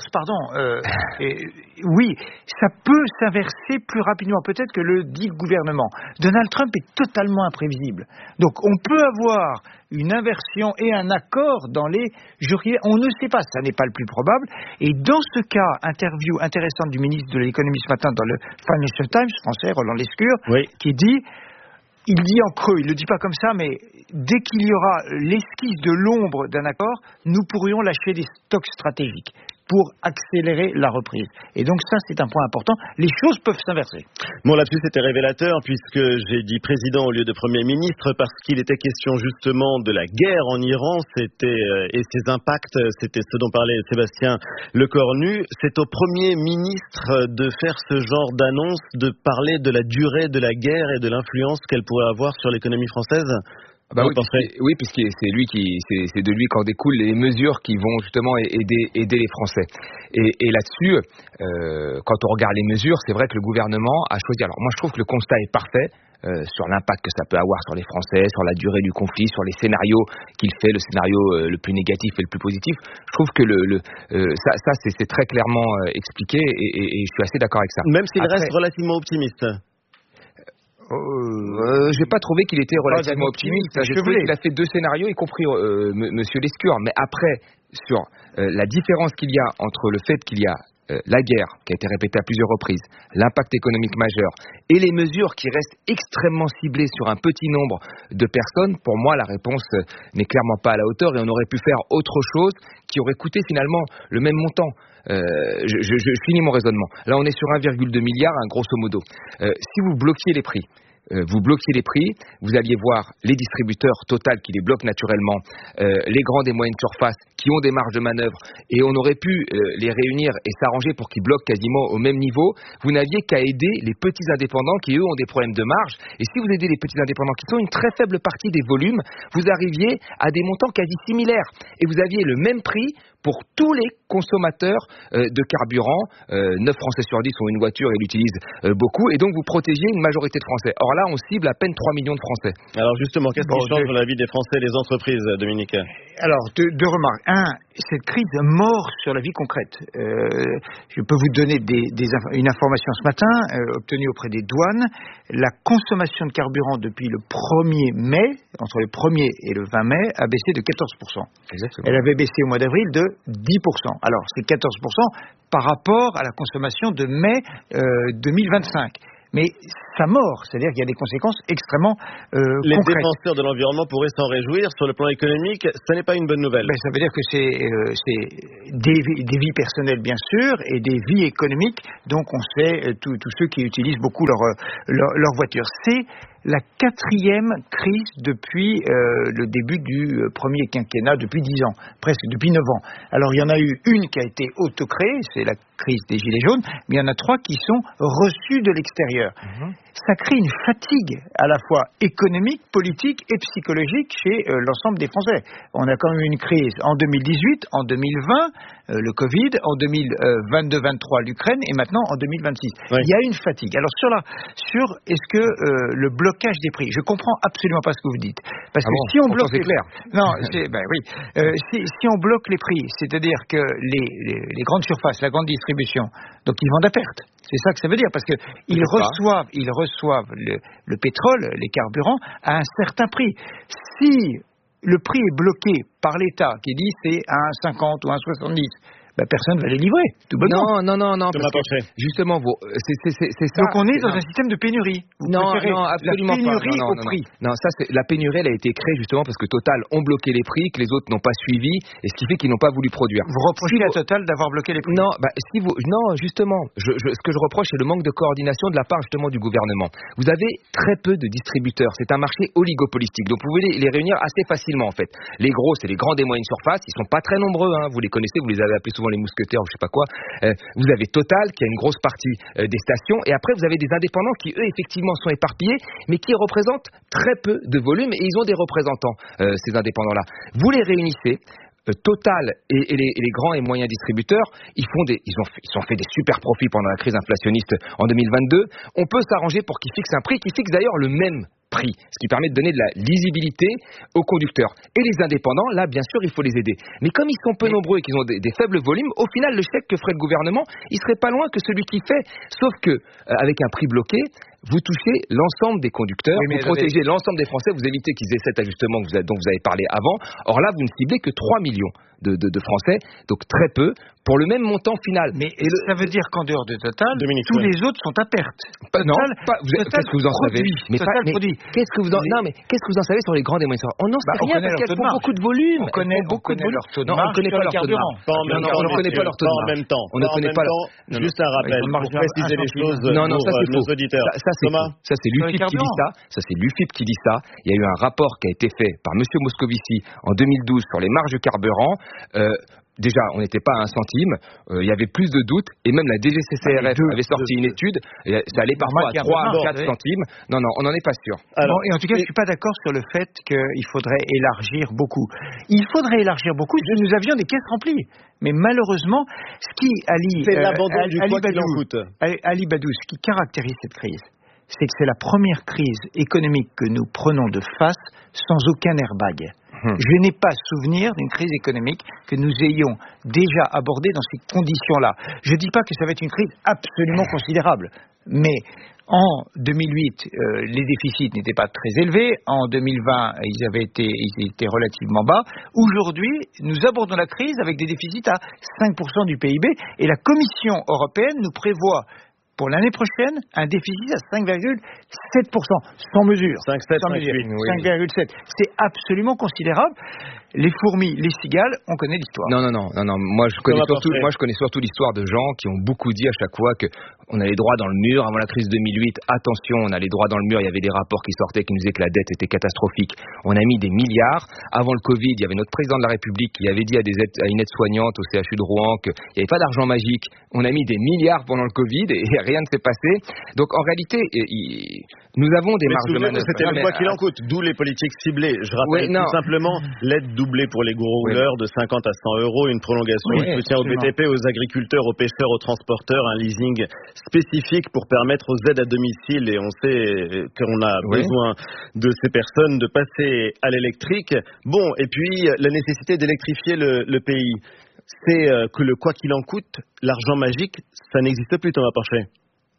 oui, ça peut s'inverser plus rapidement, peut-être que le dit le gouvernement. Donald Trump est totalement imprévisible. Donc, on peut avoir une inversion et un accord dans les jours. On ne sait pas, ça n'est pas le plus probable. Et dans ce cas, interview intéressante du ministre de l'économie ce matin dans le Financial Times français, Roland Lescure, qui dit... Il dit en creux, il ne le dit pas comme ça, mais dès qu'il y aura l'esquisse de l'ombre d'un accord, nous pourrions lâcher des stocks stratégiques pour accélérer la reprise. Et donc ça, c'est un point important. Les choses peuvent s'inverser. Bon, là-dessus, c'était révélateur, puisque j'ai dit président au lieu de Premier ministre, parce qu'il était question justement de la guerre en Iran, et ses impacts, c'était ce dont parlait Sébastien Lecornu. C'est au Premier ministre de faire ce genre d'annonce, de parler de la durée de la guerre et de l'influence qu'elle pourrait avoir sur l'économie française. Oui, puisque c'est de lui qu'en découlent les mesures qui vont justement aider les Français. Et là-dessus, quand on regarde les mesures, c'est vrai que le gouvernement a choisi. Alors moi, je trouve que le constat est parfait sur l'impact que ça peut avoir sur les Français, sur la durée du conflit, sur les scénarios qu'il fait, le scénario le plus négatif et le plus positif. Je trouve que ça c'est très clairement expliqué et je suis assez d'accord avec ça. Même s'il reste relativement optimiste. J'ai pas trouvé qu'il était relativement optimiste. J'ai trouvé qu'il a fait 2 scénarios, y compris Monsieur Lescure. Mais après, sur la différence qu'il y a entre le fait qu'il y a la guerre, qui a été répétée à plusieurs reprises, l'impact économique majeur, et les mesures qui restent extrêmement ciblées sur un petit nombre de personnes, pour moi, la réponse n'est clairement pas à la hauteur et on aurait pu faire autre chose qui aurait coûté finalement le même montant. Je finis mon raisonnement. Là, on est sur 1,2 milliard, grosso modo. Si vous bloquiez les prix, vous bloquiez les prix, vous alliez voir les distributeurs Total qui les bloquent naturellement, les grandes et moyennes surfaces qui ont des marges de manœuvre, et on aurait pu les réunir et s'arranger pour qu'ils bloquent quasiment au même niveau. Vous n'aviez qu'à aider les petits indépendants qui, eux, ont des problèmes de marge. Et si vous aidez les petits indépendants qui sont une très faible partie des volumes, vous arriviez à des montants quasi similaires. Et vous aviez le même prix pour tous les consommateurs de carburant. 9 Français sur 10 ont une voiture et l'utilisent beaucoup, et donc vous protégiez une majorité de Français. Or là, on cible à peine 3 millions de Français. Alors justement, qu'est-ce qui change dans la vie des Français et des entreprises, Dominique? Alors, deux remarques. Cette crise mord sur la vie concrète. Je peux vous donner une information ce matin, obtenue auprès des douanes. La consommation de carburant depuis le 1er mai, entre le 1er et le 20 mai, a baissé de 14%. Exactement. Elle avait baissé au mois d'avril de 10%. Alors, c'est 14% par rapport à la consommation de mai 2025. Mais ça mord, c'est-à-dire qu'il y a des conséquences extrêmement concrètes. Les défenseurs de l'environnement pourraient s'en réjouir. Sur le plan économique, ce n'est pas une bonne nouvelle. Ça veut dire que c'est des vies personnelles, bien sûr, et des vies économiques. Donc on sait, tous ceux qui utilisent beaucoup leur voiture. C'est la 4e crise depuis le début du premier quinquennat, depuis 10 ans, presque depuis 9 ans. Alors il y en a eu une qui a été autocréée, c'est la crise des Gilets jaunes, mais il y en a 3 qui sont reçues de l'extérieur. Ça crée une fatigue à la fois économique, politique et psychologique chez l'ensemble des Français. On a quand même eu une crise en 2018, en 2020, le Covid, en 2022-23 l'Ukraine, et maintenant en 2026. Oui. Il y a une fatigue. Alors sur est-ce que le blocage des prix, je comprends absolument pas ce que vous dites, parce que si on bloque les prix, si on bloque les prix, c'est-à-dire que les grandes surfaces, la grande distribution, donc ils vendent à perte. C'est ça que ça veut dire, parce que ils reçoivent le pétrole, les carburants, à un certain prix. Si le prix est bloqué par l'État, qui dit c'est à 1,50 ou 1,70, personne ne va les livrer, tout bonnement. Non, parce que justement, c'est ça. Donc on est dans un système de pénurie. Non, absolument la pénurie pas. Au prix. Non, ça, la pénurie, elle a été créée justement parce que Total ont bloqué les prix, que les autres n'ont pas suivi, et ce qui fait qu'ils n'ont pas voulu produire. Vous reprochez à Total d'avoir bloqué les prix? Non, justement, ce que je reproche, c'est le manque de coordination de la part justement du gouvernement. Vous avez très peu de distributeurs, c'est un marché oligopolistique, donc vous pouvez les réunir assez facilement en fait. Les gros, c'est les grandes et moyennes surfaces, ils sont pas très nombreux, vous les connaissez, vous les avez appelés souvent les mousquetaires ou je sais pas quoi. Vous avez Total qui a une grosse partie des stations, et après vous avez des indépendants qui eux effectivement sont éparpillés, mais qui représentent très peu de volume, et ils ont des représentants, ces indépendants là. Vous les réunissez. Total et les grands et moyens distributeurs, ils ont fait des super profits pendant la crise inflationniste en 2022. On peut s'arranger pour qu'ils fixent un prix qui fixe d'ailleurs le même prix, ce qui permet de donner de la lisibilité aux conducteurs. Et les indépendants, là, bien sûr, il faut les aider. Mais comme ils sont peu nombreux et qu'ils ont des faibles volumes, au final, le chèque que ferait le gouvernement, il serait pas loin que celui qui fait. Sauf que, avec un prix bloqué, vous touchez l'ensemble des conducteurs, vous protégez l'ensemble des Français, vous évitez qu'ils aient cet ajustement dont vous avez parlé avant. Or là, vous ne ciblez que 3 millions de Français, donc très peu, pour le même montant final. Mais ça veut dire qu'en dehors de Total, tous les autres sont à perte. Qu'est-ce que vous en savez? Qu'est-ce que vous en savez sur les grandes et moyennes surfaces? On n'en sait rien parce qu'elles font beaucoup de volume. On connaît leur taux de marge. On ne connaît pas leur taux de marge. On ne connaît pas leur taux de marge. En même temps. On ne connaît pas leur. Juste un rappel pour préciser les choses pour nos auditeurs. Ça c'est l'UFIP qui dit ça. Ça c'est l'UFIP qui dit ça. Il y a eu un rapport qui a été fait par Monsieur Moscovici en 2012 sur les marges de carburant. Déjà, on n'était pas à 1 centime, il y avait plus de doutes, et même la DGCCRF avait sorti une étude, et ça allait parfois à 3 à 4 centimes. Non, on n'en est pas sûr. Alors, et en tout cas, je ne suis pas d'accord sur le fait qu'il faudrait élargir beaucoup. Il faudrait élargir beaucoup si nous avions des caisses remplies. Mais malheureusement, ce qui Ali Badou, ce qui caractérise cette crise, c'est que c'est la première crise économique que nous prenons de face sans aucun airbag. Je n'ai pas souvenir d'une crise économique que nous ayons déjà abordée dans ces conditions-là. Je ne dis pas que ça va être une crise absolument considérable, mais en 2008, les déficits n'étaient pas très élevés. En 2020, ils étaient relativement bas. Aujourd'hui, nous abordons la crise avec des déficits à 5% du PIB, et la Commission européenne nous prévoit pour l'année prochaine, un déficit à 5,7%, sans mesure. 5,7. C'est absolument considérable. Les fourmis, les cigales, on connaît l'histoire. Non. Moi, je connais surtout l'histoire de gens qui ont beaucoup dit à chaque fois que on a les droits dans le mur. Avant la crise 2008, attention, on a les droits dans le mur. Il y avait des rapports qui sortaient qui nous disaient que la dette était catastrophique. On a mis des milliards. Avant le Covid, il y avait notre président de la République qui avait dit à une aide-soignante au CHU de Rouen qu'il n'y avait pas d'argent magique. On a mis des milliards pendant le Covid et rien ne s'est passé. Donc en réalité, nous avons des marges de manœuvre. C'était le quoi qu'il en coûte, d'où les politiques ciblées. Je rappelle tout simplement l'aide doublée pour les gros rouleurs de 50 à 100 euros, une prolongation du soutien au BTP, aux agriculteurs, aux pêcheurs, aux transporteurs, un leasing spécifique pour permettre aux aides à domicile, et on sait qu'on a besoin de ces personnes de passer à l'électrique. Bon, et puis la nécessité d'électrifier le pays. C'est que le quoi qu'il en coûte, l'argent magique, ça n'existe plus, Thomas Porcher.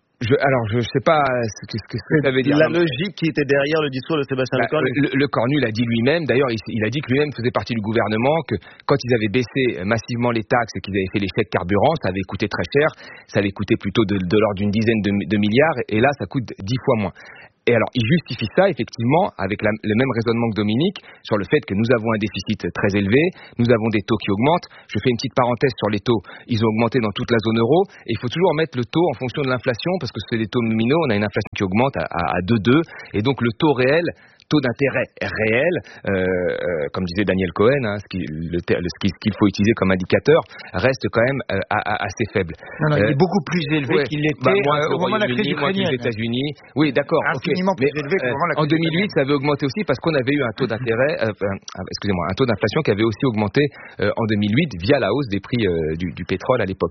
Je sais pas ce que ça veut dire. La logique qui était derrière le discours de Sébastien Lecornu. Le Cornu l'a dit lui-même. D'ailleurs, il a dit que lui-même faisait partie du gouvernement, que quand ils avaient baissé massivement les taxes et qu'ils avaient fait les chèques carburant, ça avait coûté très cher. Ça avait coûté plutôt de l'ordre d'une dizaine de milliards. Et là, ça coûte 10 fois moins. Et alors, il justifie ça, effectivement, avec le même raisonnement que Dominique, sur le fait que nous avons un déficit très élevé, nous avons des taux qui augmentent. Je fais une petite parenthèse sur les taux. Ils ont augmenté dans toute la zone euro. Et il faut toujours mettre le taux en fonction de l'inflation, parce que c'est des taux nominaux. On a une inflation qui augmente à 2,2. Et donc, le taux réel, taux d'intérêt réel, comme disait Daniel Cohen, ce qu'il faut utiliser comme indicateur, reste quand même assez faible. Non, il est beaucoup plus élevé qu'il l'était au moment de la crise ukrainienne. Les États-Unis. Oui, d'accord. Plus élevé qu'au moment de la crise en 2008, ça avait augmenté aussi parce qu'on avait eu un taux d'intérêt, un taux d'inflation qui avait aussi augmenté en 2008 via la hausse des prix du pétrole à l'époque.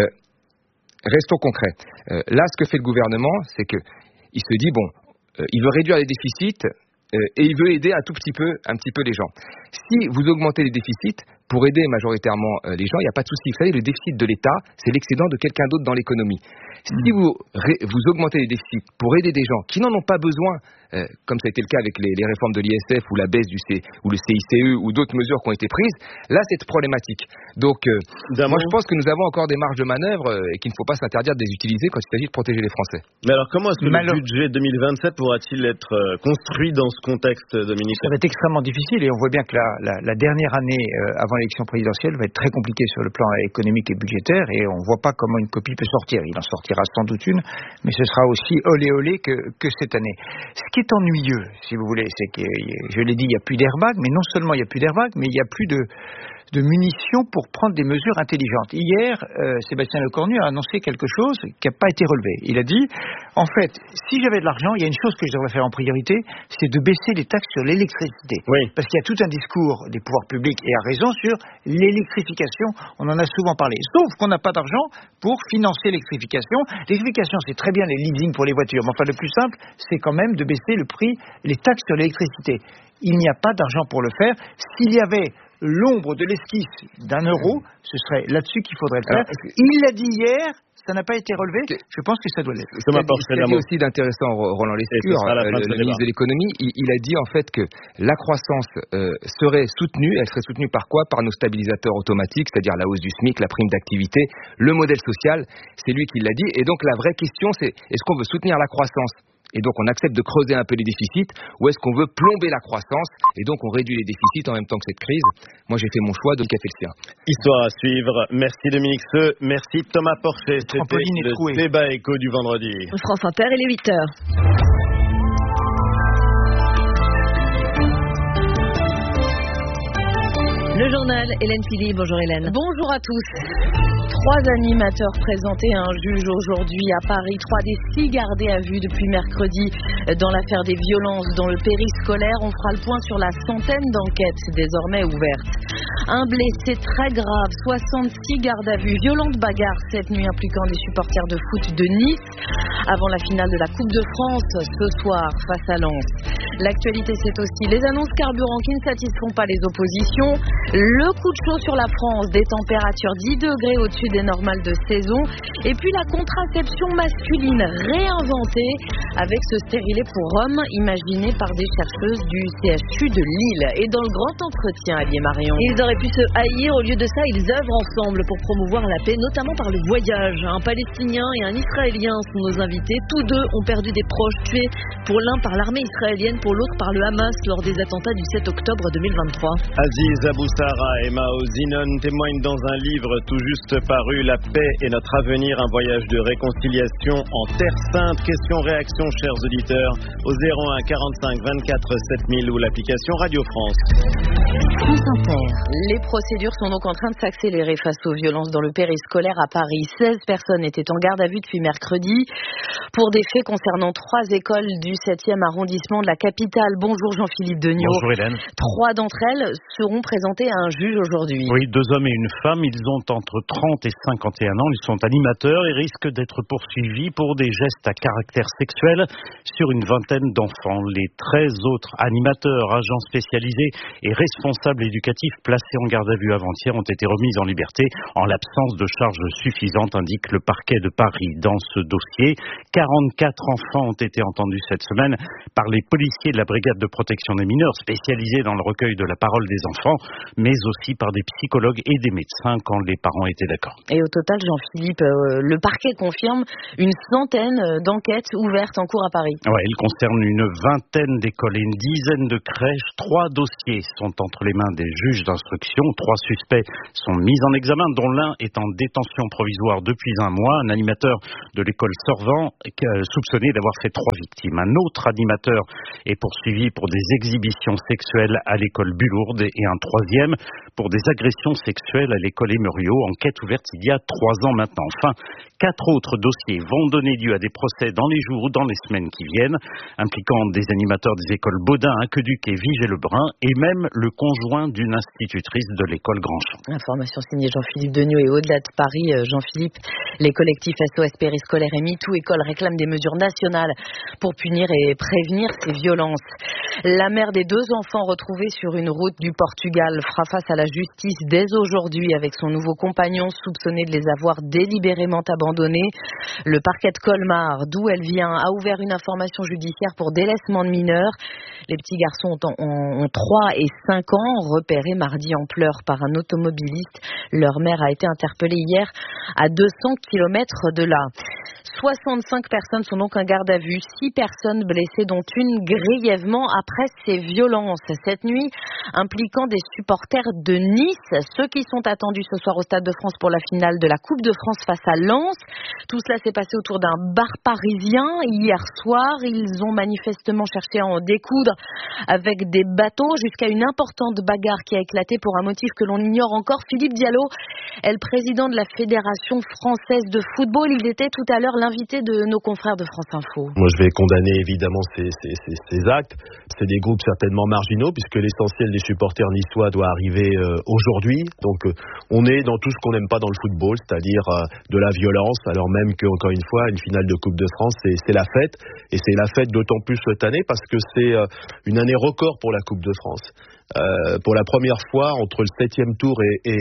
Restons concrets. Là, ce que fait le gouvernement, c'est que il se dit il veut réduire les déficits. Et il veut aider un petit peu les gens. Si vous augmentez les déficits, pour aider majoritairement les gens, il n'y a pas de souci. Vous savez, le déficit de l'État, c'est l'excédent de quelqu'un d'autre dans l'économie. Si vous augmentez les déficits pour aider des gens qui n'en ont pas besoin, comme ça a été le cas avec les réformes de l'ISF ou la baisse ou le CICE ou d'autres mesures qui ont été prises, là c'est problématique. Donc moi je pense que nous avons encore des marges de manœuvre et qu'il ne faut pas s'interdire de les utiliser quand il s'agit de protéger les Français. Mais alors comment est-ce que le budget 2027 pourra-t-il être construit dans ce contexte, Dominique ? Ça va être extrêmement difficile et on voit bien que la dernière année avant l'élection présidentielle va être très compliquée sur le plan économique et budgétaire et on ne voit pas comment une copie peut sortir. Il en sortira sans doute une, mais ce sera aussi olé que cette année. Ce qui est ennuyeux, si vous voulez, c'est que, je l'ai dit, il n'y a plus d'airbag, mais non seulement il n'y a plus d'airbag, mais il n'y a plus de munitions pour prendre des mesures intelligentes. Hier, Sébastien Lecornu a annoncé quelque chose qui n'a pas été relevé. Il a dit, en fait, si j'avais de l'argent, il y a une chose que je devrais faire en priorité, c'est de baisser les taxes sur l'électricité. Oui. Parce qu'il y a tout un discours des pouvoirs publics, et à raison, sur l'électrification. On en a souvent parlé. Sauf qu'on n'a pas d'argent pour financer l'électrification. L'électrification, c'est très bien les leasing pour les voitures, mais enfin, le plus simple, c'est quand même de baisser le prix, les taxes sur l'électricité. Il n'y a pas d'argent pour le faire. S'il y avait l'ombre de l'esquisse d'1 euro, ce serait là-dessus qu'il faudrait le faire. Il l'a dit hier, ça n'a pas été relevé. Je pense que ça doit l'être. Ce qui a dit aussi d'intéressant, Roland Lescure, le ministre de l'économie, il a dit en fait que la croissance serait soutenue. Elle serait soutenue par quoi ? Par nos stabilisateurs automatiques, c'est-à-dire la hausse du SMIC, la prime d'activité, le modèle social. C'est lui qui l'a dit. Et donc la vraie question, c'est est-ce qu'on veut soutenir la croissance ? Et donc on accepte de creuser un peu les déficits, ou est-ce qu'on veut plomber la croissance et donc on réduit les déficits en même temps que cette crise ? Moi j'ai fait mon choix, donc il a fait le sien. Histoire à suivre. Merci Dominique Seux, merci Thomas Porcher. C'était le débat éco du vendredi. France Inter, il est 8h. Le journal, Hélène Philippe. Bonjour Hélène. Bonjour à tous. 3 animateurs présentés à un juge aujourd'hui à Paris. 3 des 6 gardés à vue depuis mercredi dans l'affaire des violences dans le périscolaire. On fera le point sur la centaine d'enquêtes désormais ouvertes. Un blessé très grave, 66 gardes à vue. Violente bagarre cette nuit impliquant des supporters de foot de Nice avant la finale de la Coupe de France ce soir face à Lens. L'actualité, c'est aussi les annonces carburant qui ne satisfont pas les oppositions. Le coup de chaud sur la France, des températures 10 degrés au-dessus des normales de saison. Et puis la contraception masculine réinventée avec ce stérilet pour hommes imaginé par des chercheuses du CHU de Lille. Et dans le grand entretien, Alié Marion. Ils auraient pu se haïr, au lieu de ça, ils œuvrent ensemble pour promouvoir la paix, notamment par le voyage. Un Palestinien et un Israélien sont nos invités. Tous deux ont perdu des proches tués, pour l'un par l'armée israélienne, pour pour l'autre par le Hamas lors des attentats du 7 octobre 2023. Aziz Aboussara et Mao Zinon témoignent dans un livre tout juste paru, La paix est notre avenir, un voyage de réconciliation en Terre Sainte. Question-réaction, chers auditeurs, au 01 45 24 7000 ou l'application Radio France. Les procédures sont donc en train de s'accélérer face aux violences dans le périscolaire à Paris. 16 personnes étaient en garde à vue depuis mercredi pour des faits concernant 3 écoles du 7e arrondissement de la capitale. Bonjour Jean-Philippe Degnaud. Bonjour Hélène. 3 d'entre elles seront présentées à un juge aujourd'hui. Oui, 2 hommes et une femme. Ils ont entre 30 et 51 ans. Ils sont animateurs et risquent d'être poursuivis pour des gestes à caractère sexuel sur une vingtaine d'enfants. Les 13 autres animateurs, agents spécialisés et responsables éducatifs placés en garde à vue avant-hier ont été remis en liberté en l'absence de charges suffisantes, indique le parquet de Paris. Dans ce dossier, 44 enfants ont été entendus cette semaine par les policiers de la brigade de protection des mineurs spécialisés dans le recueil de la parole des enfants, mais aussi par des psychologues et des médecins quand les parents étaient d'accord. Et au total, Jean-Philippe, le parquet confirme une centaine d'enquêtes ouvertes en cours à Paris. Ouais, il concerne une vingtaine d'écoles et une dizaine de crèches. 3 dossiers sont entre les mains des juges d'instruction. 3 suspects sont mis en examen, dont l'un est en détention provisoire depuis un mois. Un animateur de l'école Sorvan soupçonné d'avoir fait 3 victimes. Un autre animateur est poursuivi pour des exhibitions sexuelles à l'école Bulourde et un 3e pour des agressions sexuelles à l'école Emerio. Enquête ouverte il y a 3 ans maintenant. Enfin, 4 autres dossiers vont donner lieu à des procès dans les jours ou dans les semaines qui viennent, impliquant des animateurs des écoles Baudin, Aqueduc et Vigée-le-Brun, et même le conjoint d'une institutrice de l'école Grandchamp. Information signée Jean-Philippe Degnaud. Et au-delà de Paris, Jean-Philippe, les collectifs SOS Périscolaire et MeToo École réclament des mesures nationales pour punir et prévenir ces violences. La mère des 2 enfants retrouvés sur une route du Portugal fera face à la justice dès aujourd'hui avec son nouveau compagnon soupçonné de les avoir délibérément abandonnés. Le parquet de Colmar, d'où elle vient, a ouvert une information judiciaire pour délaissement de mineurs. Les petits garçons ont 3 et 5 ans, repérés mardi en pleurs par un automobiliste. Leur mère a été interpellée hier à 200 km de là. 65 personnes sont donc en garde à vue, 6 personnes blessées, dont une grièvement après ces violences cette nuit, impliquant des supporters de Nice, ceux qui sont attendus ce soir au Stade de France pour la finale de la Coupe de France face à Lens. Tout cela s'est passé autour d'un bar parisien hier soir. Ils ont manifestement cherché à en découdre avec des bateaux jusqu'à une importante bagarre qui a éclaté pour un motif que l'on ignore encore. Philippe Diallo est le président de la Fédération française de football. Il était tout à l'heure l'invité de nos confrères de France Info. Moi, je vais condamner évidemment ces actes. C'est des groupes certainement marginaux puisque l'essentiel des supporters niçois doit arriver aujourd'hui. Donc, on est dans tout ce qu'on n'aime pas dans le football, c'est-à-dire de la violence, alors même qu'encore une fois, une finale de Coupe de France, c'est la fête. Et c'est la fête d'autant plus cette année parce que c'est une année record pour la Coupe de France. Pour la première fois, entre le 7e tour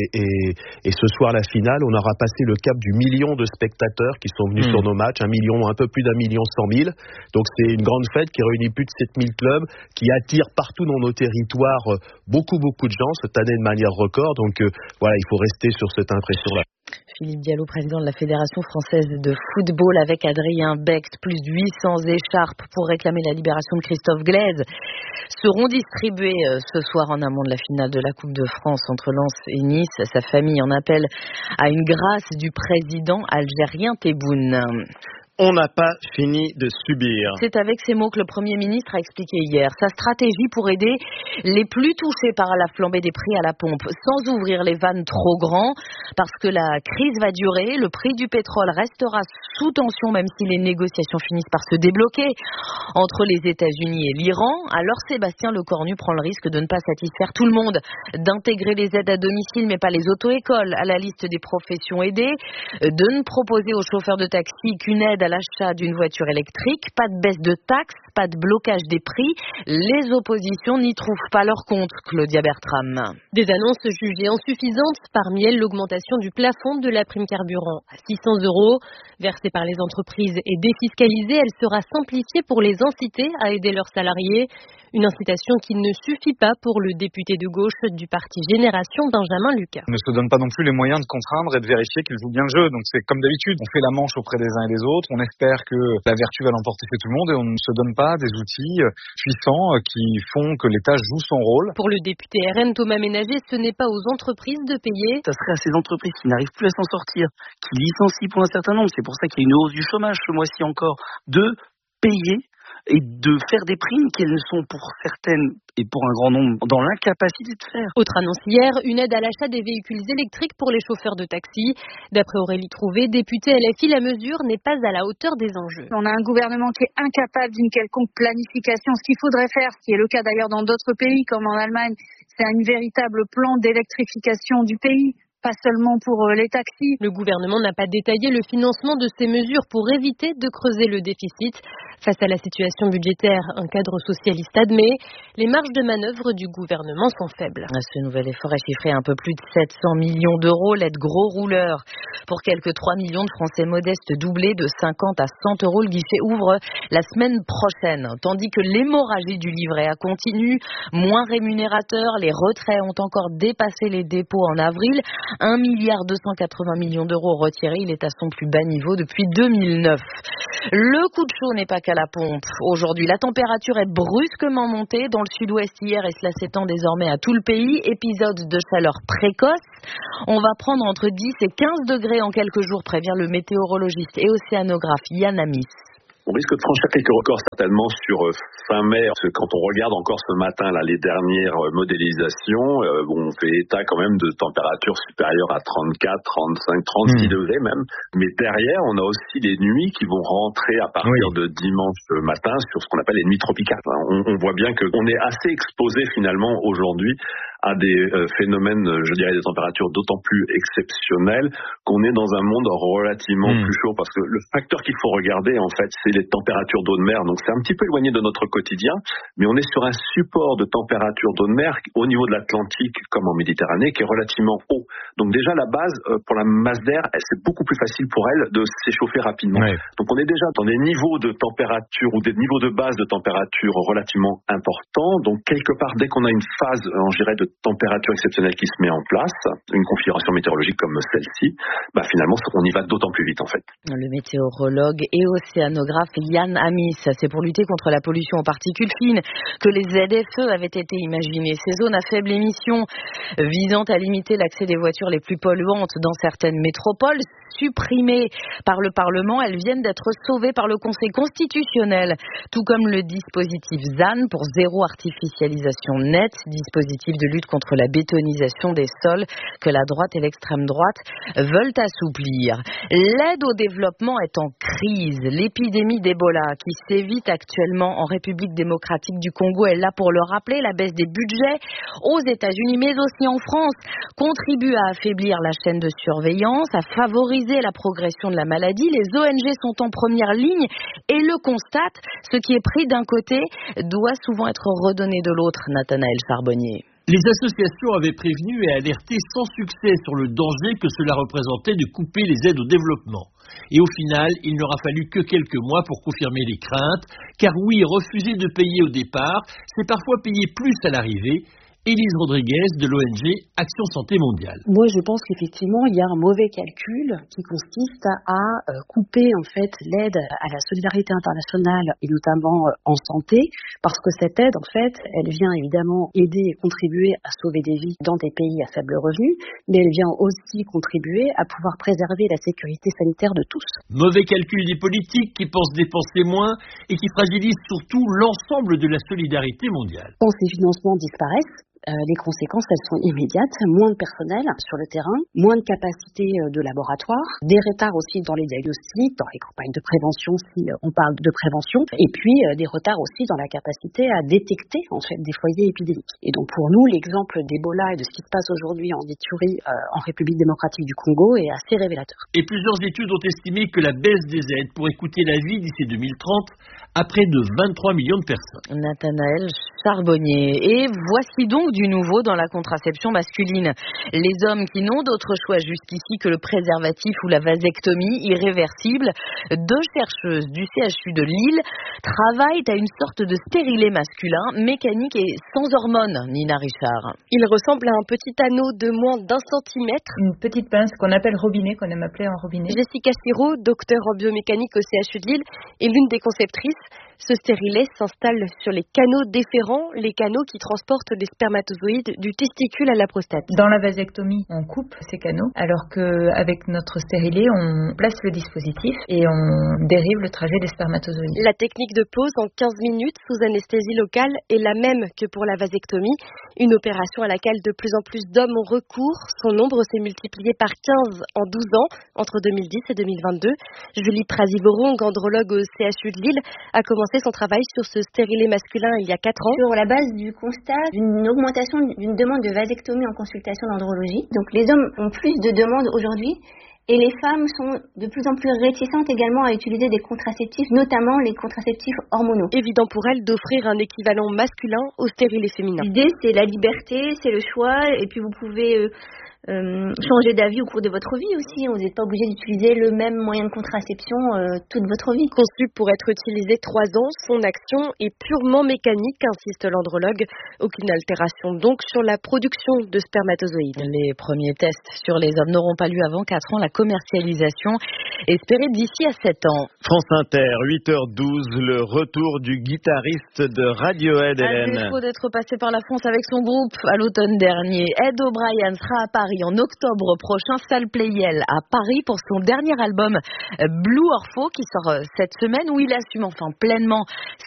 et ce soir la finale, on aura passé le cap du million de spectateurs qui sont venus sur nos matchs, un peu plus d'1 100 000. Donc c'est une grande fête qui réunit plus de 7000 clubs, qui attire partout dans nos territoires beaucoup de gens cette année de manière record. Donc voilà, il faut rester sur cette impression-là. Philippe Diallo, président de la Fédération française de football, avec Adrien Becht. Plus de 800 écharpes pour réclamer la libération de Christophe Glaise seront distribuées ce soir en amont de la finale de la Coupe de France entre Lens et Nice. Sa famille en appelle à une grâce du président algérien Tebboune. On n'a pas fini de subir. C'est avec ces mots que le Premier ministre a expliqué hier sa stratégie pour aider les plus touchés par la flambée des prix à la pompe, sans ouvrir les vannes trop grands, parce que la crise va durer, le prix du pétrole restera sous tension, même si les négociations finissent par se débloquer entre les États-Unis et l'Iran. Alors Sébastien Lecornu prend le risque de ne pas satisfaire tout le monde, d'intégrer les aides à domicile, mais pas les auto-écoles, à la liste des professions aidées, de ne proposer aux chauffeurs de taxi qu'une aide à l'achat d'une voiture électrique, pas de baisse de taxes, pas de blocage des prix. Les oppositions n'y trouvent pas leur compte, Claudia Bertram. Des annonces jugées insuffisantes, parmi elles l'augmentation du plafond de la prime carburant à 600 €, versée par les entreprises et défiscalisée. Elle sera simplifiée pour les inciter à aider leurs salariés. Une incitation qui ne suffit pas pour le député de gauche du parti Génération, Benjamin Lucas. On ne se donne pas non plus les moyens de contraindre et de vérifier qu'ils jouent bien le jeu. Donc c'est comme d'habitude, on fait la manche auprès des uns et des autres, on espère que la vertu va l'emporter chez tout le monde et on ne se donne pas des outils puissants qui font que l'État joue son rôle. Pour le député RN Thomas Ménager, ce n'est pas aux entreprises de payer. Ça serait à ces entreprises qui n'arrivent plus à s'en sortir, qui licencient pour un certain nombre, c'est pour ça qu'il y a une hausse du chômage ce mois-ci encore, de payer et de faire des primes qu'elles ne sont pour certaines et pour un grand nombre dans l'incapacité de faire. Autre annonce hier, une aide à l'achat des véhicules électriques pour les chauffeurs de taxi. D'après Aurélie Trouvé, députée LFI, la mesure n'est pas à la hauteur des enjeux. On a un gouvernement qui est incapable d'une quelconque planification. Ce qu'il faudrait faire, ce qui est le cas d'ailleurs dans d'autres pays comme en Allemagne, c'est un véritable plan d'électrification du pays. Pas seulement pour les taxis. Le gouvernement n'a pas détaillé le financement de ces mesures pour éviter de creuser le déficit. Face à la situation budgétaire, un cadre socialiste admet, les marges de manœuvre du gouvernement sont faibles. Ce nouvel effort est chiffré à un peu plus de 700 millions d'euros, l'aide gros rouleur. Pour quelques 3 millions de Français modestes doublés de 50 à 100 euros, le guichet ouvre la semaine prochaine. Tandis que l'hémorragie du livret A continue, moins rémunérateur, les retraits ont encore dépassé les dépôts en avril. 1,280 milliard d'euros retirés, il est à son plus bas niveau depuis 2009. Le coup de chaud n'est pas qu'à la pompe. Aujourd'hui, la température est brusquement montée dans le sud-ouest hier et cela s'étend désormais à tout le pays. Épisode de chaleur précoce. On va prendre entre 10 et 15 degrés en quelques jours, prévient le météorologiste et océanographe Yann Amis. On risque de franchir quelques records certainement sur fin mai. Parce que quand on regarde encore ce matin là, les dernières modélisations, on fait état quand même de températures supérieures à 34, 35, 36 degrés même. Mais derrière, on a aussi les nuits qui vont rentrer à partir de dimanche matin sur ce qu'on appelle les nuits tropicales. On voit bien qu'on est assez exposé finalement aujourd'hui à des phénomènes, je dirais, des températures d'autant plus exceptionnelles qu'on est dans un monde relativement plus chaud. Parce que le facteur qu'il faut regarder, en fait, c'est les températures d'eau de mer. Donc c'est un petit peu éloigné de notre quotidien, mais on est sur un support de température d'eau de mer au niveau de l'Atlantique comme en Méditerranée qui est relativement haut. Donc déjà la base pour la masse d'air, c'est beaucoup plus facile pour elle de s'échauffer rapidement. Donc on est déjà dans des niveaux de température ou des niveaux de base de température relativement importants. Donc quelque part, dès qu'on a une phase, je dirais, de température exceptionnelle qui se met en place, une configuration météorologique comme celle-ci, finalement on y va d'autant plus vite en fait. Le météorologue et océanographe Yann Amis, c'est pour lutter contre la pollution aux particules fines que les ZFE avaient été imaginées. Ces zones à faible émission visant à limiter l'accès des voitures les plus polluantes dans certaines métropoles, supprimées par le Parlement, elles viennent d'être sauvées par le Conseil constitutionnel, tout comme le dispositif ZAN pour zéro artificialisation nette, dispositif de lutte contre la bétonisation des sols que la droite et l'extrême droite veulent assouplir. L'aide au développement est en crise. L'épidémie d'Ebola qui sévit actuellement en République démocratique du Congo est là pour le rappeler. La baisse des budgets aux États-Unis mais aussi en France contribue à affaiblir la chaîne de surveillance, à favoriser la progression de la maladie. Les ONG sont en première ligne et le constatent. Ce qui est pris d'un côté doit souvent être redonné de l'autre. Nathanaël Charbonnier. Les associations avaient prévenu et alerté sans succès sur le danger que cela représentait de couper les aides au développement. Et au final, il n'aura fallu que quelques mois pour confirmer les craintes, car oui, refuser de payer au départ, c'est parfois payer plus à l'arrivée. Élise Rodriguez de l'ONG Action Santé Mondiale. Moi, je pense qu'effectivement, il y a un mauvais calcul qui consiste à couper en fait l'aide à la solidarité internationale et notamment en santé, parce que cette aide, en fait, elle vient évidemment aider et contribuer à sauver des vies dans des pays à faible revenu, mais elle vient aussi contribuer à pouvoir préserver la sécurité sanitaire de tous. Mauvais calcul des politiques qui pensent dépenser moins et qui fragilisent surtout l'ensemble de la solidarité mondiale. Quand ces financements disparaissent, les conséquences, elles sont immédiates. Moins de personnel sur le terrain, moins de capacité de laboratoire, des retards aussi dans les diagnostics, dans les campagnes de prévention si on parle de prévention, et puis des retards aussi dans la capacité à détecter en fait des foyers épidémiques. Et donc pour nous, l'exemple d'Ebola et de ce qui se passe aujourd'hui en Ituri, en République démocratique du Congo, est assez révélateur. Et plusieurs études ont estimé que la baisse des aides pourrait coûter la vie d'ici 2030 à près de 23 millions de personnes. Nathanaël Charbonnier. Et voici donc du nouveau dans la contraception masculine. Les hommes qui n'ont d'autre choix jusqu'ici que le préservatif ou la vasectomie irréversible. 2 chercheuses du CHU de Lille travaillent à une sorte de stérilet masculin, mécanique et sans hormones, Nina Richard. Il ressemble à un petit anneau de moins d'1 centimètre. Une petite pince qu'on appelle robinet, qu'on aime appeler un robinet. Jessica Siro, docteur en biomécanique au CHU de Lille, est l'une des conceptrices. Ce stérilet s'installe sur les canaux déférents, les canaux qui transportent les spermatozoïdes du testicule à la prostate. Dans la vasectomie, on coupe ces canaux, alors qu'avec notre stérilet, on place le dispositif et on dérive le trajet des spermatozoïdes. La technique de pose en 15 minutes sous anesthésie locale est la même que pour la vasectomie, une opération à laquelle de plus en plus d'hommes ont recours. Son nombre s'est multiplié par 15 en 12 ans, entre 2010 et 2022. Julie Prasivorong, andrologue au CHU de Lille, a commencé son travail sur ce stérilet masculin il y a 4 ans. Sur la base du constat d'une augmentation d'une demande de vasectomie en consultation d'andrologie. Donc les hommes ont plus de demandes aujourd'hui et les femmes sont de plus en plus réticentes également à utiliser des contraceptifs, notamment les contraceptifs hormonaux. Évident pour elles d'offrir un équivalent masculin au stérilet féminin. L'idée, c'est la liberté, c'est le choix et puis vous pouvez changer d'avis au cours de votre vie aussi. Vous n'êtes pas obligé d'utiliser le même moyen de contraception toute votre vie. Conçu pour être utilisé 3 ans, son action est purement mécanique, insiste l'andrologue. Aucune altération donc sur la production de spermatozoïdes. Les premiers tests sur les hommes n'auront pas lieu avant 4 ans. La commercialisation espérée d'ici à 7 ans. France Inter, 8h12, le retour du guitariste de Radiohead, Hélène. À défaut d'être passé par la France avec son groupe à l'automne dernier, Ed O'Brien sera à Paris en octobre prochain, salle Playel à Paris pour son dernier album Blue Orpho qui sort cette semaine, où il assume enfin pleinement